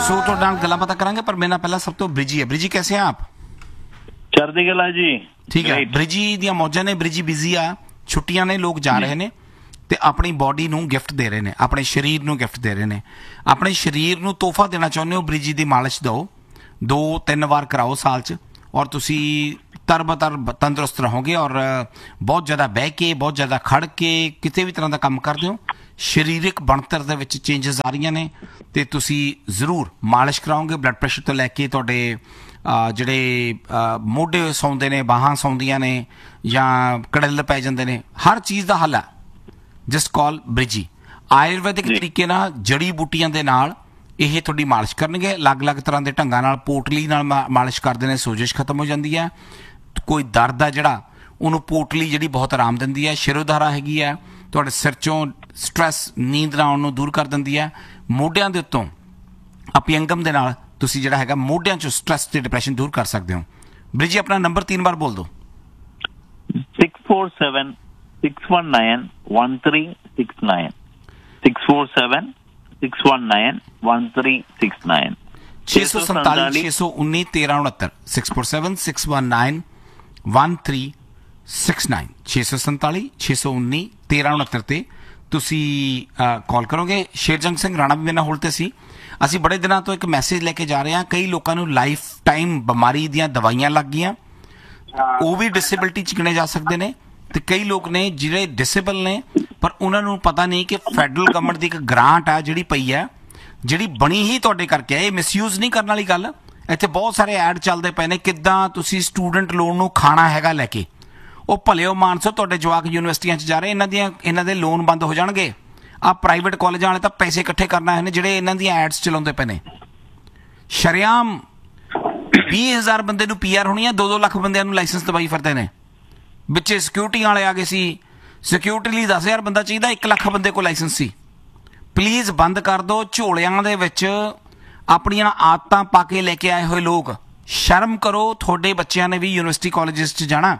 सो तो गल्लां पता करांगे, पर मेरे नाल पहला सब तो ब्रिजी है। ब्रिजी कैसे हैं आप? चढ़दी गला जी, ठीक है। ब्रिजी ਦੀਆਂ ਮੌਜਾਂ ਨੇ, ब्रिजी बिजी ਆ, ਛੁੱਟੀਆਂ ਨੇ, ਲੋਕ ਜਾ ਰਹੇ ਨੇ ਤੇ ਆਪਣੀ ਬਾਡੀ ਨੂੰ ਗਿਫਟ ਦੇ ਰਹੇ ਨੇ, ਆਪਣੇ ਸਰੀਰ ਨੂੰ ਗਿਫਟ ਦੇ ਰਹੇ ਨੇ। ਆਪਣੇ ਸਰੀਰ ਨੂੰ ਤੋਹਫਾ ਦੇਣਾ ਚਾਹੁੰਦੇ ਹੋ, ब्रिजी ਦੀ ਮਾਲਿਸ਼ ਦਿਓ, 2-3 ਵਾਰ ਕਰਾਓ ਸਾਲ 'ਚ, ਔਰ ਤੁਸੀਂ ਤਰਬਤਰ ਤੰਦਰੁਸਤ ਰਹੋਗੇ। ਔਰ ਬਹੁਤ ਜ਼ਿਆਦਾ ਬਹਿ ਕੇ, ਬਹੁਤ ਜ਼ਿਆਦਾ ਖੜ ਕੇ ਕਿਸੇ ਵੀ ਤਰ੍ਹਾਂ ਦਾ ਕੰਮ ਕਰਦੇ ਹੋ, ਸਰੀਰਕ ਬਣਤਰ ਦੇ ਵਿੱਚ ਚੇਂਜਸ ਆ ਰਹੀਆਂ ਨੇ ਤੇ ਤੁਸੀਂ ਜ਼ਰੂਰ ਮਾਲਿਸ਼ ਕਰਾਓਗੇ। ਬਲੱਡ ਪ੍ਰੈਸ਼ਰ ਤੋਂ ਲੈ ਕੇ ਤੁਹਾਡੇ ਜਿਹੜੇ ਮੋਢੇ ਸੌਂਦੇ ਨੇ, ਬਾਹਾਂ ਸੌਂਦੀਆਂ ਨੇ ਜਾਂ ਕੜਲ ਪੈ ਜਾਂਦੇ ਨੇ, ਹਰ ਚੀਜ਼ ਦਾ ਹੱਲ ਹੈ। ਜਸਟ ਕਾਲ ਬ੍ਰਿਜੀ। ਆਯੁਰਵੈਦਿਕ ਤਰੀਕੇ ਨਾਲ, ਜੜੀ ਬੂਟੀਆਂ ਦੇ ਨਾਲ ਇਹ ਤੁਹਾਡੀ ਮਾਲਿਸ਼ ਕਰਨਗੇ। ਅਲੱਗ-ਅਲੱਗ ਤਰ੍ਹਾਂ ਦੇ ਢੰਗਾਂ ਨਾਲ, ਪੋਟਲੀ ਨਾਲ ਮਾਲਿਸ਼ ਕਰਦੇ ਨੇ, ਸੋਜਿਸ਼ ਖਤਮ ਹੋ ਜਾਂਦੀ ਹੈ। ਕੋਈ ਦਰਦ ਆ ਜਿਹੜਾ, ਉਹਨੂੰ ਪੋਟਲੀ ਜਿਹੜੀ ਬਹੁਤ ਆਰਾਮ ਦਿੰਦੀ ਹੈ। ਸ਼ਿਰੋਧਾਰਾ ਹੈਗੀ ਹੈ, ਤੁਹਾਡੇ ਸਿਰ 'ਚੋਂ ਸਟ੍ਰੈਸ, ਨੀਂਦ ਨਾ ਆਉਣ ਨੂੰ ਦੂਰ ਕਰ ਦਿੰਦੀ ਹੈ। ਮੋਢਿਆਂ ਦੇ ਉੱਤੋਂ ਅਪਿਅੰਗਮ ਦੇ ਨਾਲ ਤੁਸੀਂ ਜਿਹੜਾ ਹੈਗਾ ਮੋਢਿਆਂ 'ਚੋਂ ਸਟ੍ਰੈਸ ਤੇ ਡਿਪਰੈਸ਼ਨ ਦੂਰ ਕਰ ਸਕਦੇ ਹੋ। ਬ੍ਰਿਜੀ ਆਪਣਾ ਨੰਬਰ 3 ਵਾਰ ਬੋਲ ਦਿਓ। 6476191369 6476191369 647 619 1369 647 619 619 1369 ਤੇ ਤੁਸੀਂ ਕਾਲ ਕਰੋਗੇ। ਸ਼ੇਰਜੰਗ ਸਿੰਘ ਰਾਣਾ ਵੀ ਮੇਰੇ ਨਾਲ ਹੋਲਡ ਤੇ ਸੀ। ਅਸੀਂ ਬੜੇ ਦਿਨਾਂ ਤੋਂ ਇੱਕ ਮੈਸੇਜ ਲੈ ਕੇ ਜਾ ਰਹੇ ਹਾਂ। ਕਈ ਲੋਕਾਂ ਨੂੰ ਲਾਈਫ ਟਾਈਮ ਬਿਮਾਰੀ ਦੀਆਂ ਦਵਾਈਆਂ ਲੱਗ ਗਈਆਂ, ਉਹ ਵੀ ਡਿਸੇਬਿਲਿਟੀ 'ਚ ਗਿਣੇ ਜਾ ਸਕਦੇ ਨੇ। ਤੇ ਕਈ ਲੋਕ ਨੇ ਜਿਹੜੇ ਡਿਸੇਬਲ ਨੇ, ਪਰ ਉਹਨਾਂ ਨੂੰ ਪਤਾ ਨਹੀਂ ਕਿ ਫੈਡਰਲ ਗਵਰਨਮੈਂਟ ਦੀ ਇੱਕ ਗ੍ਰਾਂਟ ਆ ਜਿਹੜੀ ਪਈ ਹੈ, ਜਿਹੜੀ ਬਣੀ ਹੀ ਤੁਹਾਡੇ ਕਰਕੇ ਹੈ। ਇਹ ਮਿਸਯੂਜ਼ ਨਹੀਂ ਕਰਨ ਵਾਲੀ ਗੱਲ। ਇੱਥੇ ਬਹੁਤ ਸਾਰੇ ਐਡ ਚੱਲਦੇ ਪਏ ਨੇ, ਕਿੱਦਾਂ ਤੁਸੀਂ ਸਟੂਡੈਂਟ ਲੋਨ ਨੂੰ ਖਾਣਾ ਹੈਗਾ ਲੈ ਕੇ। ਉਹ ਭਲਿਓ ਮਾਨਸੋ, ਤੁਹਾਡੇ ਜਵਾਕ ਯੂਨੀਵਰਸਿਟੀਆਂ 'ਚ ਜਾ ਰਹੇ, ਇਹਨਾਂ ਦੇ ਲੋਨ ਬੰਦ ਹੋ ਜਾਣਗੇ। ਆਹ ਪ੍ਰਾਈਵੇਟ ਕਾਲਜਾਂ ਵਾਲੇ ਤਾਂ ਪੈਸੇ ਇਕੱਠੇ ਕਰਨਾ ਹੈ ਨੇ, ਜਿਹੜੇ ਇਹਨਾਂ ਦੀਆਂ ਐਡਸ ਚਲਾਉਂਦੇ ਪਏ ਨੇ। ਸ਼ਰੇਆਮ 20,000 ਬੰਦੇ ਨੂੰ PR ਹੋਣੀ ਹੈ, 2-2 ਲੱਖ ਬੰਦਿਆਂ ਨੂੰ ਲਾਇਸੈਂਸ ਦਵਾਈ ਫਿਰਦੇ ਨੇ। ਵਿੱਚੇ ਸਿਕਿਉਰਿਟੀ ਵਾਲੇ ਆ ਗਏ ਸੀ, ਸਿਕਿਉਰਿਟੀ ਲਈ 10,000 ਬੰਦਾ ਚਾਹੀਦਾ, 1 ਲੱਖ ਬੰਦੇ ਕੋਲ ਲਾਇਸੈਂਸ ਸੀ। ਪਲੀਜ਼ ਬੰਦ ਕਰ ਦਿਓ। ਝੋਲਿਆਂ ਦੇ ਵਿੱਚ ਆਪਣੀਆਂ ਆਦਤਾਂ ਪਾ ਕੇ ਲੈ ਕੇ ਆਏ ਹੋਏ ਲੋਕ, ਸ਼ਰਮ ਕਰੋ। ਤੁਹਾਡੇ ਬੱਚਿਆਂ ਨੇ ਵੀ ਯੂਨੀਵਰਸਿਟੀ ਕਾਲਜਿਸ 'ਚ ਜਾਣਾ।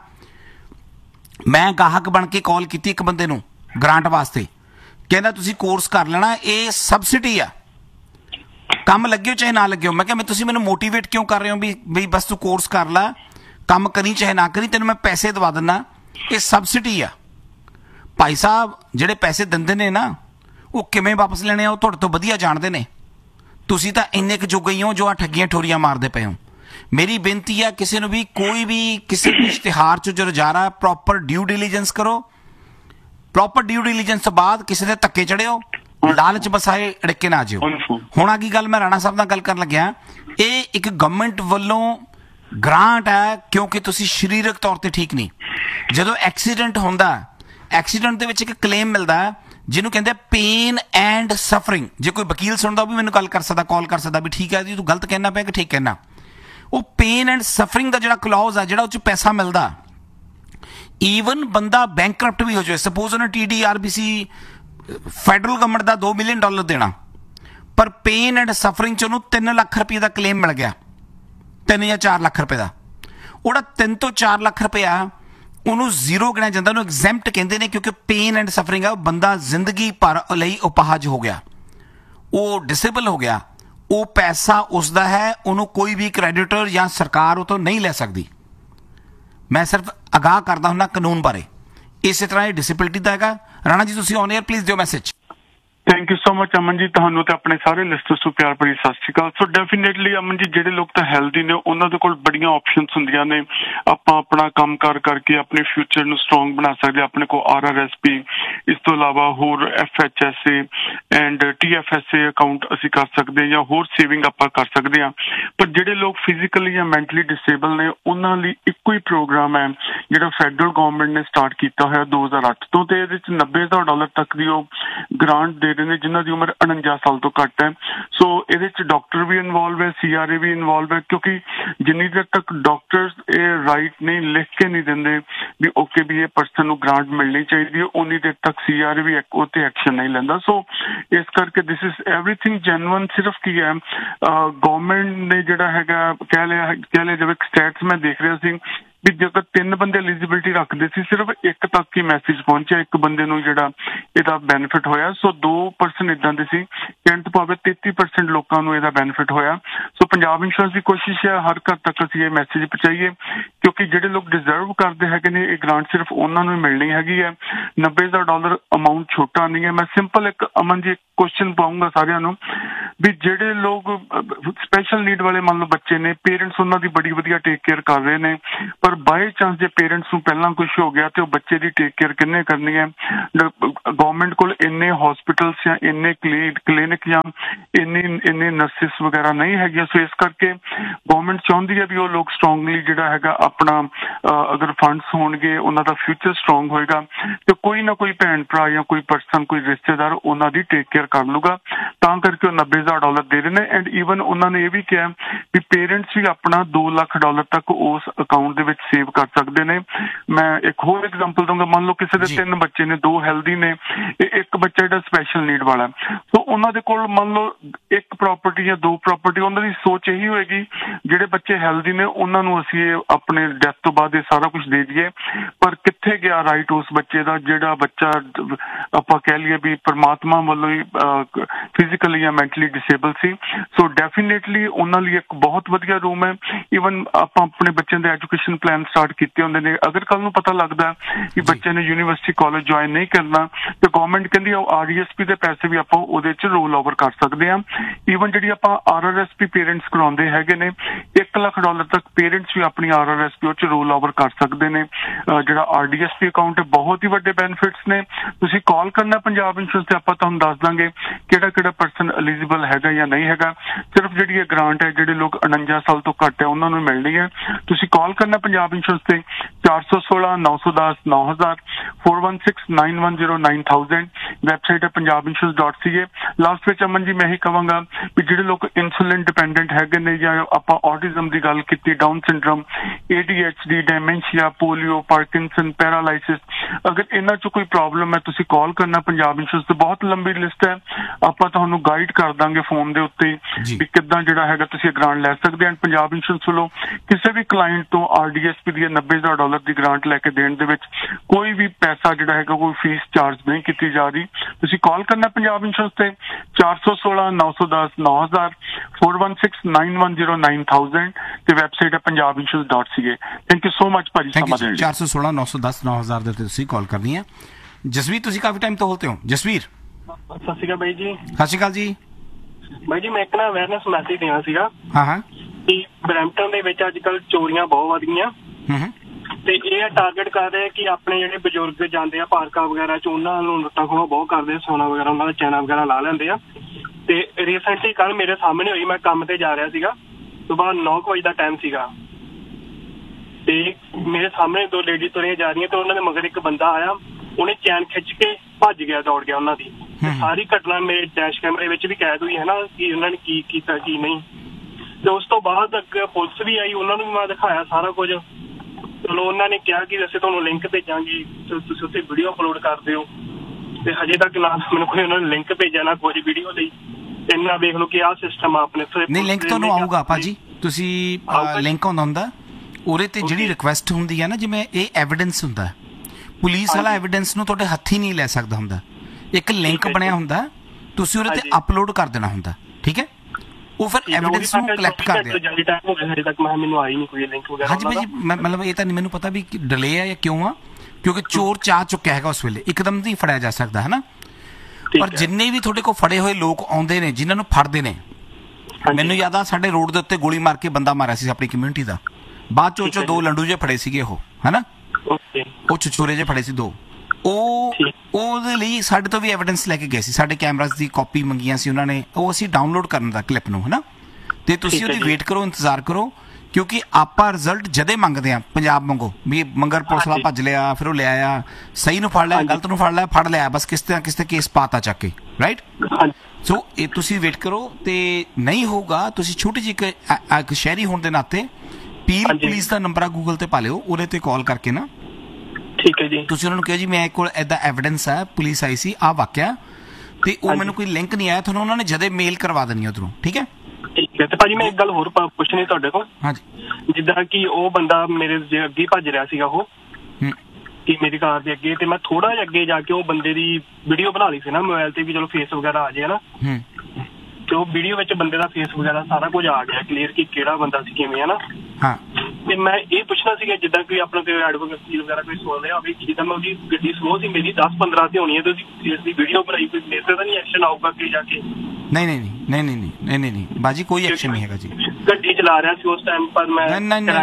ਮੈਂ ਗਾਹਕ ਬਣ ਕੇ ਕਾਲ ਕੀਤੀ ਇੱਕ ਬੰਦੇ ਨੂੰ ਗ੍ਰਾਂਟ ਵਾਸਤੇ, ਕਹਿੰਦਾ ਤੁਸੀਂ ਕੋਰਸ ਕਰ ਲੈਣਾ, ਇਹ ਸਬਸਿਡੀ ਆ, ਕੰਮ ਲੱਗਿਓ ਚਾਹੇ ਨਾ ਲੱਗਿਓ। ਮੈਂ ਕਿਹਾ ਤੁਸੀਂ ਮੈਨੂੰ ਮੋਟੀਵੇਟ ਕਿਉਂ ਕਰ ਰਹੇ ਹੋ ਵੀ ਬਸ ਤੂੰ ਕੋਰਸ ਕਰ ਲੈ, ਕੰਮ ਕਰੀ ਚਾਹੇ ਨਾ ਕਰੀ, ਤੈਨੂੰ ਮੈਂ ਪੈਸੇ ਦਵਾ ਦਿੰਦਾ, ਇਹ ਸਬਸਿਡੀ ਆ। ਭਾਈ ਸਾਹਿਬ ਜਿਹੜੇ ਪੈਸੇ ਦਿੰਦੇ ਨੇ ਨਾ, ਉਹ ਕਿਵੇਂ ਵਾਪਸ ਲੈਣੇ ਆ ਉਹ ਤੁਹਾਡੇ ਤੋਂ ਵਧੀਆ ਜਾਣਦੇ ਨੇ। ਤੁਸੀਂ ਤਾਂ ਇੰਨੇ ਕੁ ਜੋਗੇ ਹੀ ਹੋ ਜੋ ਆ ਠੱਗੀਆਂ ਠੋਰੀਆਂ ਮਾਰਦੇ ਪਏ ਹੋ। ਮੇਰੀ ਬੇਨਤੀ ਆ, ਕਿਸੇ ਨੂੰ ਵੀ ਕੋਈ ਵੀ ਕਿਸੇ ਵੀ ਇਸ਼ਤਿਹਾਰ 'ਚ ਜੋ ਜਾ ਰਿਹਾ, ਪ੍ਰੋਪਰ ਡਿਊ ਡਿਲੀਜੈਂਸ ਕਰੋ। ਪ੍ਰੋਪਰ ਡਿਊ ਡਿਲੀਜੈਂਸ ਤੋਂ ਬਾਅਦ ਕਿਸੇ ਦੇ ਧੱਕੇ ਚੜਿਓ, ਲਾਲਚ ਬਸਾਏ ਅੜਿੱਕੇ ਨਾ ਜਿਓ। ਹੁਣ ਆ ਗਈ ਗੱਲ, ਮੈਂ ਰਾਣਾ ਸਾਹਿਬ ਨਾਲ ਗੱਲ ਕਰਨ ਲੱਗਿਆ। ਇਹ ਇੱਕ ਗਵਰਨਮੈਂਟ ਵੱਲੋਂ ਗ੍ਰਾਂਟ ਹੈ, ਕਿਉਂਕਿ ਤੁਸੀਂ ਸਰੀਰਕ ਤੌਰ ਤੇ ਠੀਕ ਨਹੀਂ। ਜਦੋਂ ਐਕਸੀਡੈਂਟ ਹੁੰਦਾ, ਐਕਸੀਡੈਂਟ ਦੇ ਵਿੱਚ ਇੱਕ ਕਲੇਮ ਮਿਲਦਾ ਜਿਹਨੂੰ ਕਹਿੰਦੇ ਪੇਨ ਐਂਡ ਸਫਰਿੰਗ। ਜੇ ਕੋਈ ਵਕੀਲ ਸੁਣਦਾ, ਉਹ ਵੀ ਮੈਨੂੰ ਗੱਲ ਕਰ ਸਕਦਾ, ਕਾਲ ਕਰ ਸਕਦਾ ਵੀ ਠੀਕ ਹੈ ਜੀ ਤੂੰ ਗਲਤ ਕਹਿਣਾ ਪਿਆ ਕਿ ਠੀਕ ਕਹਿਣਾ। ਉਹ ਪੇਨ ਐਂਡ ਸਫਰਿੰਗ ਦਾ ਜਿਹੜਾ ਕਲੌਜ਼ ਆ, ਜਿਹੜਾ ਉਹ 'ਚ ਪੈਸਾ ਮਿਲਦਾ, ਈਵਨ ਬੰਦਾ ਬੈਂਕਰਪਟ ਵੀ ਹੋ ਜਾਵੇ, ਸਪੋਜ਼ ਉਹਨੇ TDRBC ਫੈਡਰਲ ਗਵਰਨਮੈਂਟ ਦਾ $2 ਮਿਲੀਅਨ ਦੇਣਾ, ਪਰ ਪੇਨ ਐਂਡ ਸਫਰਿੰਗ 'ਚ ਉਹਨੂੰ 3 ਲੱਖ ਰੁਪਏ ਦਾ ਕਲੇਮ ਮਿਲ ਗਿਆ, 3 ਜਾਂ 4 ਲੱਖ ਰੁਪਏ ਦਾ। ਉਹਦਾ 3 ਤੋਂ 4 ਲੱਖ ਰੁਪਇਆ ਉਹਨੂੰ ਜ਼ੀਰੋ ਗਿਣਿਆ ਜਾਂਦਾ, ਉਹਨੂੰ ਐਗਜ਼ੈਂਪਟ ਕਹਿੰਦੇ ਨੇ, ਕਿਉਂਕਿ ਪੇਨ ਐਂਡ ਸਫਰਿੰਗ ਆ। ਉਹ ਬੰਦਾ ਜ਼ਿੰਦਗੀ ਭਰ ਲਈ ਉਪਾਹਜ ਹੋ ਗਿਆ, ਉਹ ਡਿਸੇਬਲ ਹੋ ਗਿਆ, ਉਹ ਪੈਸਾ ਉਸਦਾ ਹੈ, ਉਹਨੂੰ ਕੋਈ ਵੀ ਕ੍ਰੈਡੀਟਰ ਜਾਂ ਸਰਕਾਰ ਉਹ ਤੋਂ ਨਹੀਂ ਲੈ ਸਕਦੀ। ਮੈਂ ਸਿਰਫ ਅਗਾਹ ਕਰਦਾ ਹੁੰਦਾ ਕਾਨੂੰਨ ਬਾਰੇ। ਇਸੇ ਤਰ੍ਹਾਂ ਇਹ ਡਿਸੇਬਿਲਿਟੀ ਦਾ ਹੈਗਾ। ਰਾਣਾ ਜੀ ਤੁਸੀਂ ਔਨ ਏਅਰ ਪਲੀਜ਼ ਦਿਓ message. Thank you so much Aman ji, ਤੁਹਾਨੂੰ ਤੇ ਆਪਣੇ ਸਾਰੇ ਲਿਸਟਰਸ ਨੂੰ ਪਿਆਰ ਭਰੀ ਸਤਿ ਸ਼੍ਰੀ ਅਕਾਲ। ਸੋ ਡੈਫੀਨੇਟਲੀ ਅਮਨ ਜੀ, ਜਿਹੜੇ ਲੋਕ ਤਾਂ ਹੈਲਦੀ ਨੇ ਉਹਨਾਂ ਦੇ ਕੋਲ ਬੜੀਆਂ ਆਪਸ਼ਨਸ ਹੁੰਦੀਆਂ ਨੇ। ਆਪਾਂ ਆਪਣਾ ਕੰਮ ਕਾਰ ਕਰਕੇ ਆਪਣੇ ਫਿਊਚਰ ਨੂੰ ਸਟਰੋਂਗ ਬਣਾ ਸਕਦੇ। ਆਪਣੇ ਕੋਲ RRSP, ਇਸ ਤੋਂ ਇਲਾਵਾ ਹੋਰ FHSA ਐਂਡ TFSA ਅਕਾਊਂਟ ਅਸੀਂ ਕਰ ਸਕਦੇ ਹਾਂ, ਜਾਂ ਹੋਰ ਸੇਵਿੰਗ ਆਪਾਂ ਕਰ ਸਕਦੇ ਹਾਂ। ਪਰ ਜਿਹੜੇ ਲੋਕ ਫਿਜ਼ੀਕਲੀ ਜਾਂ ਮੈਂਟਲੀ ਡਿਸੇਬਲ ਨੇ, ਉਹਨਾਂ ਲਈ ਇੱਕੋ ਹੀ ਪ੍ਰੋਗਰਾਮ ਹੈ ਜਿਹੜਾ ਫੈਡਰਲ ਗਵਰਨਮੈਂਟ ਨੇ ਸਟਾਰਟ ਕੀਤਾ ਹੋਇਆ 2008 ਤੋਂ, ਤੇ ਇਹਦੇ 'ਚ $90,000 ਤੱਕ ਦੀ ਉਹ ਗ੍ਰਾਂਟ ਦੇ ਰਹੇ ਨੇ ਜਿਨ੍ਹਾਂ ਦੀ ਉਮਰ 49 ਸਾਲ ਤੋਂ ਘੱਟ ਹੈ। ਸੋ ਇਹਦੇ 'ਚ ਡਾਕਟਰ ਵੀ ਇਨਵੋਲਵ ਹੈ, CRA ਵੀ ਇਨਵੋਲਵ ਹੈ, ਕਿਉਂਕਿ ਜਿੰਨੀ ਦੇਰ ਤੱਕ ਡਾਕਟਰਸ ਇਹ ਰਾਈਟ ਨਹੀਂ ਲਿਖ ਕੇ ਨਹੀਂ ਦਿੰਦੇ ਵੀ ਓਕੇ ਵੀ ਇਹ ਪਰਸਨ ਨੂੰ ਗ੍ਰਾਂਟ ਮਿਲਣੀ ਚਾਹੀਦੀ ਹੈ, ਉਨੀ ਦੇਰ ਤੱਕ CRA ਵੀ ਉਹ 'ਤੇ ਐਕਸ਼ਨ ਨਹੀਂ ਲੈਂਦਾ। ਸੋ ਇਸ ਕਰਕੇ ਦਿਸ ਇਜ਼ ਐਵਰੀਥਿੰਗ ਜੈਨੂਅਨ। ਸਿਰਫ ਕੀ ਹੈ, ਗਵਰਨਮੈਂਟ ਨੇ ਜਿਹੜਾ ਹੈਗਾ ਕਹਿ ਲਿਆ ਜਾਵੇ, ਸਟੈਟਸ ਮੈਂ ਦੇਖ ਰਿਹਾ ਸੀ ਵੀ ਜੇਕਰ 3 ਬੰਦੇ ਐਲੀਜੀਬਿਲਿਟੀ ਰੱਖਦੇ ਸੀ, ਸਿਰਫ ਇੱਕ ਤੱਕ ਹੀ ਮੈਸੇਜ ਪਹੁੰਚਿਆ, ਇੱਕ ਬੰਦੇ ਨੂੰ ਜਿਹੜਾ ਇਹਦਾ ਬੈਨੀਫਿਟ ਹੋਇਆ। ਸੋ 2% ਇਦਾਂ ਦੇ ਸੀ, ਕਹਿਣ ਤੋਂ ਭਾਵੇਂ 33% ਲੋਕਾਂ ਨੂੰ ਇਹਦਾ ਬੈਨੀਫਿਟ ਹੋਇਆ। ਸੋ ਪੰਜਾਬ ਇੰਸ਼ੋਰੈਂਸ ਦੀ ਕੋਸ਼ਿਸ਼ ਹੈ ਹਰ ਘਰ ਤੱਕ ਅਸੀਂ ਇਹ ਮੈਸੇਜ ਪਹੁੰਚਾਈਏ, ਕਿਉਂਕਿ ਜਿਹੜੇ ਲੋਕ ਡਿਜ਼ਰਵ ਕਰਦੇ ਹੈਗੇ ਨੇ ਇਹ ਗ੍ਰਾਂਟ ਸਿਰਫ ਉਹਨਾਂ ਨੂੰ ਹੀ ਮਿਲਣੀ ਹੈਗੀ ਹੈ। $90,000 ਅਮਾਊਂਟ ਛੋਟਾ ਨਹੀਂ ਹੈ। ਮੈਂ ਸਿੰਪਲ ਇੱਕ ਅਮਨ ਜੀ ਕੁਐਸਚਨ ਪਾਉਂਗਾ ਸਾਰਿਆਂ ਨੂੰ ਵੀ ਜਿਹੜੇ ਲੋਕ ਸਪੈਸ਼ਲ ਨੀਡ ਵਾਲੇ ਮੰਨ ਲਓ ਬੱਚੇ ਨੇ, ਪੇਰੈਂਟਸ ਉਹਨਾਂ ਦੀ ਬੜੀ ਵਧੀਆ ਟੇਕ ਕੇਅਰ ਕਰ ਰਹੇ ਨੇ, ਪਰ ਬਾਏ ਚਾਂਸ ਜੇ ਪੇਰੈਂਟਸ ਨੂੰ ਪਹਿਲਾਂ ਕੁਝ ਹੋ ਗਿਆ ਤੇ ਉਹ ਬੱਚੇ ਦੀ ਟੇਕ ਕੇਅਰ ਕਿੰਨੇ ਕਰਨੀ ਹੈ? ਗਵਰਨਮੈਂਟ ਕੋਲ ਇੰਨੇ ਹਸਪੀਟਲਸ ਜਾਂ ਇੰਨੇ ਕਲੀਨਿਕ ਜਾਂ ਇੰਨੇ ਨਰਸਿਸ ਵਗੈਰਾ ਨਹੀਂ ਹੈਗੀਆਂ। ਸੋ ਇਸ ਕਰਕੇ ਗਵਰਨਮੈਂਟ ਚਾਹੁੰਦੀ ਹੈ ਵੀ ਉਹ ਲੋਕ ਸਟਰੋਂਗਲੀ ਜਿਹੜਾ ਹੈਗਾ ਆਪਣਾ ਅਗਰ ਫੰਡਸ ਹੋਣਗੇ ਉਹਨਾਂ ਦਾ ਫਿਊਚਰ ਸਟਰੋਂਗ ਹੋਏਗਾ ਤੇ ਕੋਈ ਨਾ ਕੋਈ ਭੈਣ ਭਰਾ ਜਾਂ ਕੋਈ ਪਰਸਨ, ਕੋਈ ਰਿਸ਼ਤੇਦਾਰ ਉਹਨਾਂ ਦੀ ਟੇਕ ਕੇਅਰ ਕਰ ਲੂਗਾ। ਤਾਂ ਕਰਕੇ ਉਹ $90,000 ਦੇ ਰਹੇ ਨੇ। ਐਂਡ ਈਵਨ ਉਹਨਾਂ ਨੇ ਇਹ ਵੀ ਕਿਹਾ ਵੀ ਪੇਰੈਂਟਸ ਵੀ ਆਪਣਾ $2 ਲੱਖ ਤੱਕ ਉਸ ਅਕਾਊਂਟ ਦੇ ਵਿੱਚ ਸੇਵ ਕਰ ਸਕਦੇ ਨੇ। ਮੈਂ ਇੱਕ ਹੋਰ ਐਗਜ਼ਾਮਪਲ ਦਊਂਗਾ, ਮੰਨ ਲਓ ਕਿਸੇ ਦੇ 3 ਬੱਚੇ ਨੇ, 2 ਹੈਲਦੀ ਨੇ, ਇੱਕ ਬੱਚਾ ਜਿਹੜਾ ਸਪੈਸ਼ਲ ਨੀਡ ਵਾਲਾ, ਸੋ ਉਹਨਾਂ ਦੇ ਕੋਲ ਮੰਨ ਲਓ 1 ਪ੍ਰਾਪਰਟੀ ਜਾਂ 2 ਪ੍ਰਾਪਰਟੀ। ਉਹਨਾਂ ਦੀ ਸੋਚ ਇਹੀ ਹੋਏਗੀ ਜਿਹੜੇ ਬੱਚੇ ਹੈਲਦੀ ਨੇ ਉਹਨਾਂ ਨੂੰ ਅਸੀਂ ਆਪਣੇ ਡੈਥ ਤੋਂ ਬਾਅਦ ਇਹ ਸਾਰਾ ਕੁਝ ਦੇ ਦਈਏ, ਪਰ ਕਿੱਥੇ ਗਿਆ ਰਾਈਟ ਉਸ ਬੱਚੇ ਦਾ ਜਿਹੜਾ ਬੱਚਾ ਆਪਾਂ ਕਹਿ ਲਈਏ ਵੀ ਪਰਮਾਤਮਾ ਵੱਲੋਂ ਹੀ ਫਿਜ਼ੀਕਲੀ ਜਾਂ ਮੈਂਟਲੀ ਡਿਸੇਬਲ ਸੀ। ਸੋ ਡੈਫੀਨੇਟਲੀ ਉਹਨਾਂ ਲਈ ਇੱਕ ਬਹੁਤ ਵਧੀਆ ਰੂਮ ਹੈ। ਈਵਨ ਆਪਾਂ ਆਪਣੇ ਬੱਚਿਆਂ ਦੇ ਐਜੂਕੇਸ਼ਨ ਪਲਾਨ ਸਟਾਰਟ ਕੀਤੇ ਹੁੰਦੇ ਨੇ। ਅਗਰ ਕੱਲ ਨੂੰ ਪਤਾ ਲੱਗਦਾ ਕਿ ਬੱਚੇ ਨੇ ਯੂਨੀਵਰਸਿਟੀ ਕਾਲਜ ਜੁਆਇਨ ਨਹੀਂ ਕਰਨਾ ਤੇ ਗਵਰਨਮੈਂਟ ਕਹਿੰਦੀ ਉਹ RESP ਦੇ ਪੈਸੇ ਵੀ ਆਪਾਂ ਉਹਦੇ 'ਚ ਰੋਲ ਓਵਰ ਕਰ ਸਕਦੇ ਹਾਂ। ਈਵਨ ਜਿਹੜੀ ਆਪਾਂ RRSP ਪੇਰੈਂਟਸ ਕਰਾਉਂਦੇ ਹੈਗੇ ਨੇ, $1 ਲੱਖ ਤੱਕ ਪੇਰੈਂਟਸ ਵੀ ਆਪਣੀ RRSP ਉਹ 'ਚ ਰੋਲ ਓਵਰ ਕਰ ਸਕਦੇ ਨੇ। ਜਿਹੜਾ RDSP ਅਕਾਊਂਟ ਹੈ, ਬਹੁਤ ਹੀ ਵੱਡੇ ਬੈਨੀਫਿਟਸ ਨੇ। ਤੁਸੀਂ ਕਾਲ ਕਰਨਾ ਪੰਜਾਬ ਇੰਸ਼ੋਰੈਂਸ ਤੇ ਆਪਾਂ ਤੁਹਾਨੂੰ ਦੱਸ ਦਾਂਗੇ ਕਿਹੜਾ ਪਰਸਨ ਐਲੀਜੀਬਲ ਹੈਗਾ ਜਾਂ ਨਹੀਂ ਹੈਗਾ। ਸਿਰਫ ਜਿਹੜੀ ਇਹ ਗ੍ਰਾਂਟ ਹੈ ਜਿਹੜੇ ਲੋਕ 49 ਸਾਲ ਤੋਂ ਘੱਟ ਹੈ ਉਹਨਾਂ ਨੂੰ ਮਿਲਣੀ ਹੈ। ਤੁਸੀਂ ਕਾਲ ਕਰਨਾ ਪੰਜਾਬ ਇੰਸ਼ੋਰੈਂਸ ਤੇ 416-910-9000 416-910-9000। ਵੈਬਸਾਈਟ ਹੈ punjabinsurance.ca। ਲਾਸਟ ਵਿੱਚ ਅਮਨ ਜੀ ਮੈਂ ਹੀ ਕਹਾਂਗਾ ਵੀ ਜਿਹੜੇ ਲੋਕ ਇਨਸੂਲਿਨ ਡਿਪੈਂਡੈਂਟ ਹੈਗੇ ਨੇ ਜਾਂ ਆਪਾਂ ਔਟਿਜ਼ਮ ਦੀ ਗੱਲ ਕੀਤੀ, down syndrome, ADHD, ਡੈਮੈਂਸ਼ੀਆ, polio, Parkinson, paralysis, ਅਗਰ ਇਹਨਾਂ 'ਚ ਕੋਈ ਪ੍ਰੋਬਲਮ ਹੈ ਤੁਸੀਂ ਕਾਲ ਕਰਨਾ ਪੰਜਾਬ ਇੰਸ਼ੋਰੈਂਸ ਤੇ। ਬਹੁਤ ਲੰਬੀ ਲਿਸਟ ਹੈ, ਆਪਾਂ ਤੁਹਾਨੂੰ ਗਾਈਡ ਕਰ ਦਾਂਗੇ ਫੋਨ ਦੇ ਉੱਤੇ ਵੀ ਕਿੱਦਾਂ ਜਿਹੜਾ ਹੈਗਾ ਤੁਸੀਂ ਇਹ ਗ੍ਰਾਂਟ ਲੈ ਸਕਦੇ ਹੋ। ਪੰਜਾਬ ਇੰਸ਼ੋਰੈਂਸ ਵੱਲੋਂ ਕਿਸੇ ਵੀ ਕਲਾਇੰਟ ਤੋਂ RDSP ਦੀ $90,000 ਦੀ ਗ੍ਰਾਂਟ ਲੈ ਕੇ ਦੇਣ ਦੇ ਵਿੱਚ ਕੋਈ ਵੀ ਪੈਸਾ ਜਿਹੜਾ ਹੈਗਾ ਕੋਈ ਫੀਸ ਚਾਰਜ ਨਹੀਂ ਕੀਤੀ ਜਾ ਰਹੀ। ਤੁਸੀਂ ਕਾਲ ਕਰਨਾ ਪੰਜਾਬ ਇੰਸ਼ੋਰੈਂਸ ਤੇ 416-910-9000 416-910-9000 ਤੇ ਵੈਬਸਾਈਟ ਹੈ punjabinsurance.ca। Thank you so much ਭਾਜੀ ਸਮਾਂ ਦੇਣ ਲਈ। 416-910-9000 ਦੇ ਤੁਸੀਂ ਕਾਲ ਕਰਨੀ ਹੈ। ਜਸਵੀਰ ਤੁਸੀਂ ਕਾਫੀ ਟਾਈਮ ਤੋਂ ਹੋਲਤੇ ਹੋ। ਜਸਵੀਰ ਸਤਿ ਸ਼੍ਰੀ ਅਕਾਲ ਬਾਈ ਜੀ। ਸਤਿ ਸ਼੍ਰੀ ਅਕਾਲ ਜੀ। ਬਾਈ ਜੀ ਮੈਂ ਇੱਕ ਨਾ ਅਵੇਅਰਨੈਸ ਮੈਸੇਜ ਦੇਣਾ ਸੀਗਾ। ਹਾਂ ਕਿ ਬਰੈਂਪਟਨ ਦੇ ਵਿੱਚ ਅੱਜ ਕੱਲ ਚੋਰੀਆਂ ਬਹੁਤ ਵਧ ਗਈਆਂ ਤੇ ਇਹ ਟਾਰਗੇਟ ਕਰ ਰਹੇ ਕਿ ਆਪਣੇ ਜਿਹੜੇ ਬਜ਼ੁਰਗ ਜਾਂਦੇ ਆ ਪਾਰਕਾਂ ਵਗੈਰਾ 'ਚ ਉਹਨਾਂ ਨੂੰ ਲੁੱਟਾਂ ਖੋਹਾਂ ਬਹੁਤ ਕਰਦੇ, ਸੋਨਾ ਵਗੈਰਾ ਉਹਨਾਂ ਦਾ ਚੈਨਾ ਵਗੈਰਾ ਲਾ ਲੈਂਦੇ ਆ। ਤੇ ਰੀਸੈਂਟਲੀ ਕੱਲ ਮੇਰੇ ਸਾਹਮਣੇ ਹੋਈ, ਮੈਂ ਕੰਮ ਤੇ ਜਾ ਰਿਹਾ ਸੀਗਾ, ਸੁਬਾਹ 9 ਵਜੇ ਦਾ ਟਾਈਮ ਸੀਗਾ ਤੇ ਮੇਰੇ ਸਾਹਮਣੇ 2 ਲੇਡੀ ਤੁਰੀਆਂ ਜਾ ਰਹੀਆਂ ਤੇ ਉਹਨਾਂ ਦੇ ਮਗਰ ਇੱਕ ਬੰਦਾ ਆਇਆ, ਉਹਨੇ ਚੈਨ ਖਿੱਚ ਕੇ ਭੱਜ ਗਿਆ, ਦੌੜ ਗਿਆ ਉਹਨਾਂ ਦੀ। ਸਾਰੀ ਘਟਨਾ ਮੇਰੇ ਡੈਸ਼ ਕੈਮਰੇ ਵਿੱਚ ਵੀ ਕੈਦ ਹੋਈ ਹੈ ਨਾ ਕਿ ਉਹਨਾਂ ਨੇ ਕੀ ਕੀਤਾ ਕੀ ਨਹੀਂ। ਤੇ ਉਸ ਤੋਂ ਬਾਅਦ ਅੱਗੇ ਪੁਲਿਸ ਵੀ ਆਈ, ਉਹਨਾਂ ਨੂੰ ਵੀ ਮੈਂ ਦਿਖਾਇਆ ਸਾਰਾ ਕੁਝ। ਚਲੋ ਉਹਨਾਂ ਨੇ ਕਿਹਾ ਕਿ ਅਸੀਂ ਤੁਹਾਨੂੰ ਲਿੰਕ ਭੇਜਾਂਗੇ, ਤੁਸੀਂ ਉੱਥੇ ਵੀਡੀਓ ਅਪਲੋਡ ਕਰ ਦਿਓ। ਤੇ ਹਜੇ ਤੱਕ ਨਾ ਮੈਨੂੰ ਕੋਈ ਉਹਨਾਂ ਨੇ ਲਿੰਕ ਭੇਜਿਆ ਨਾ ਕੁਝ ਵੀਡੀਓ ਲਈ। ਇੰਨਾ ਦੇਖ ਲਓ ਕਿ ਆਹ ਸਿਸਟਮ ਆਪਣੇ ਨਹੀਂ, ਲਿੰਕ ਤੁਹਾਨੂੰ ਆਊਗਾ ਭਾਜੀ। ਤੁਸੀਂ ਲਿੰਕ ਆਉਂਦਾ ਹੁੰਦਾ ਉਹਦੇ ਤੇ ਜਿਹੜੀ ਰਿਕੁਐਸਟ ਹੁੰਦੀ ਹੈ ਨਾ, ਜਿਵੇਂ ਇਹ ਐਵੀਡੈਂਸ ਹੁੰਦਾ, ਪੁਲਿਸ ਵਾਲਾ ਐਵੀਡੈਂਸ ਨੂੰ ਤੁਹਾਡੇ ਹੱਥੀ ਨਹੀਂ ਲੈ ਸਕਦਾ ਹੁੰਦਾ। ਇੱਕ ਲਿੰਕ ਬਣਿਆ ਹੁੰਦਾ, ਤੁਸੀਂ ਉਹਦੇ ਤੇ ਅਪਲੋਡ ਕਰ ਦੇਣਾ ਹੁੰਦਾ, ਠੀਕ ਹੈ। ਉਹ ਫਿਰ ਐਵੀਡੈਂਸ ਨੂੰ ਕਲੈਕਟ ਕਰਦੇ ਆ। ਹਾਂਜੀ ਭਾਜੀ, ਮਤਲਬ ਇਹ ਤਾਂ ਨਹੀਂ ਮੈਨੂੰ ਪਤਾ ਵੀ ਡਿਲੇ ਆ ਜਾਂ ਕਿਉਂ ਆ, ਕਿਉਂਕਿ ਚੋਰ ਚਾਹ ਚੁੱਕਿਆ ਹੈਗਾ ਉਸ ਵੇਲੇ, ਇੱਕਦਮ ਨਹੀਂ ਫੜਿਆ ਜਾ ਸਕਦਾ ਹੈ ਨਾ। ਪਰ ਜਿੰਨੇ ਵੀ ਤੁਹਾਡੇ ਕੋਲ ਫੜੇ ਹੋਏ ਲੋਕ ਆਉਂਦੇ ਨੇ ਜਿਨ੍ਹਾਂ ਨੂੰ ਫੜਦੇ ਨੇ, ਮੈਨੂੰ ਯਾਦ ਆ ਸਾਡੇ ਰੋਡ ਦੇ ਉੱਤੇ ਗੋਲੀ ਮਾਰ ਕੇ ਬੰਦਾ ਮਾਰਿਆ ਸੀ ਆਪਣੀ ਕਮਿਊਨਿਟੀ ਦਾ। ਬਾਅਦ ਚੋਂ 2 ਲੰਡੂ ਜਿਹੇ ਫੜੇ ਸੀਗੇ ਉਹ, ਹੈ ਨਾ, ਉਹ ਚਚੋਰੇ ਜਿਹੇ ਫੜੇ ਸੀ 2। ਉਹਦੇ ਲਈ ਸਾਡੇ ਤੋਂ ਵੀ ਐਵੀਡੈਂਸ ਲੈ ਕੇ ਗਏ ਸੀ, ਸਾਡੇ ਕੈਮਰਾਜ਼ ਦੀ ਕਾਪੀ ਮੰਗੀਆਂ ਸੀ ਉਹਨਾਂ ਨੇ, ਉਹ ਅਸੀਂ ਡਾਊਨਲੋਡ ਕਰਨ ਦਾ ਕਲਿੱਪ ਨੂੰ, ਹੈ ਨਾ। ਤੇ ਤੁਸੀਂ ਉਹਦੀ ਵੇਟ ਕਰੋ, ਇੰਤਜ਼ਾਰ ਕਰੋ, ਕਿਉਂਕਿ ਆਪਾਂ ਰਿਜ਼ਲਟ ਜਦੇ ਮੰਗਦੇ ਆ ਪੰਜਾਬ ਵਾਂਗੂ ਵੀ ਮੰਗਰ ਪੁਲਿਸ ਵਾਲਾ ਭੱਜ ਲਿਆ, ਫਿਰ ਉਹ ਲੈ ਆਇਆ, ਸਹੀ ਨੂੰ ਫੜ ਲਿਆ, ਗਲਤ ਨੂੰ ਫੜ ਲਿਆ, ਬਸ ਕਿਸ ਤੇ ਕੇਸ ਪਾਤਾ ਚੱਕ ਕੇ, ਰਾਈਟ। ਸੋ ਇਹ ਤੁਸੀਂ ਵੇਟ ਕਰੋ, ਤੇ ਨਹੀਂ ਹੋਊਗਾ ਤੁਸੀਂ ਛੋਟੀ ਜਿਹੀ ਇੱਕ ਸ਼ਹਿਰੀ ਹੋਣ ਦੇ ਨਾਤੇ ਪੀਲ ਪੁਲਿਸ ਦਾ ਨੰਬਰ ਆ ਗੂਗਲ ਤੇ ਪਾ ਲਿਓ, ਉਹਦੇ ਤੇ ਕਾਲ ਕਰਕੇ ਨਾ, ਠੀਕ ਹੈ ਜੀ, ਤੁਸੀਂ ਉਹਨਾਂ ਨੂੰ ਕਿਹਾ ਜੀ ਮੇਰੇ ਕੋਲ ਏਦਾਂ ਐਵੀਡੈਂਸ ਹੈ, ਪੁਲਿਸ ਆਈ ਸੀ, ਆਹ ਵਾਕਿਆ, ਤੇ ਉਹ ਮੈਨੂੰ ਕੋਈ ਲਿੰਕ ਨਹੀਂ ਆਇਆ, ਤੁਹਾਨੂੰ ਉਹਨਾਂ ਨੇ ਜਦੇ ਮੇਲ ਕਰਵਾ ਦੇਣੀ ਉਧਰੋਂ, ਠੀਕ ਹੈ। ਤੇ ਭਾਜੀ ਮੈਂ ਇੱਕ ਗੱਲ ਹੋਰ ਪੁੱਛਣੀ ਤੁਹਾਡੇ ਕੋਲ। ਹਾਂਜੀ। ਜਿੱਦਾਂ ਕਿ ਉਹ ਬੰਦਾ ਮੇਰੇ ਅੱਗੇ ਭੱਜ ਰਿਹਾ ਸੀਗਾ, ਉਹ ਕਿ ਮੇਰੀ ਕਾਰ ਦੇ ਅੱਗੇ, ਤੇ ਮੈਂ ਥੋੜਾ ਜਿਹਾ ਅੱਗੇ ਜਾ ਕੇ ਉਹ ਬੰਦੇ ਦੀ ਵੀਡੀਓ ਬਣਾ ਲਈ ਸੀ ਨਾ ਮੋਬਾਈਲ ਤੇ, ਵੀ ਚਲੋ ਫੇਸ ਵਗੈਰਾ ਆ ਜਾਏ ਨਾ। ਤੇ ਉਹ ਵੀਡੀਓ ਵਿੱਚ ਬੰਦੇ ਦਾ ਫੇਸ ਵਗੈਰਾ ਸਾਰਾ ਕੁਝ ਆ ਗਿਆ ਕਲੀਅਰ ਕਿ ਕਿਹੜਾ ਬੰਦਾ ਸੀ, ਕਿਵੇਂ ਹੈ ਨਾ। ਹਾਂ। ਤੇ ਮੈਂ ਇਹ ਪੁੱਛਣਾ ਸੀਗਾ ਜਿੱਦਾਂ ਕਿ ਆਪਣਾ ਕੋਈ ਐਡਵੋਕੇਸੀ ਵਗੈਰਾ ਕੋਈ ਸੁਣ ਰਿਹਾ ਹੋਵੇ, ਜਿੱਦਾਂ ਮੈਂ ਉਹਦੀ ਗੱਡੀ ਸਲੋ ਸੀ, ਮੇਰੀ 10-15 ਤੇ ਹੋਣੀ ਹੈ, ਤੇ ਉਹਦੀ ਦੀ ਵੀਡੀਓ ਬਣਾਈ, ਕੋਈ ਮੇਰੇ ਤੇ ਤਾਂ ਨਹੀਂ ਐਕਸ਼ਨ ਆਊਗਾ ਅੱਗੇ ਜਾ ਕੇ? ਨਹੀਂ ਬਾਜੀ, ਕੋਈ ਐਕਸ਼ਨ ਨਹੀਂ ਹੈਗਾ ਜੀ। ਗੱਡੀ ਚਲਾ ਰਿਹਾ ਸੀ ਉਸ ਟਾਈਮ ਪਰ ਮੈਂ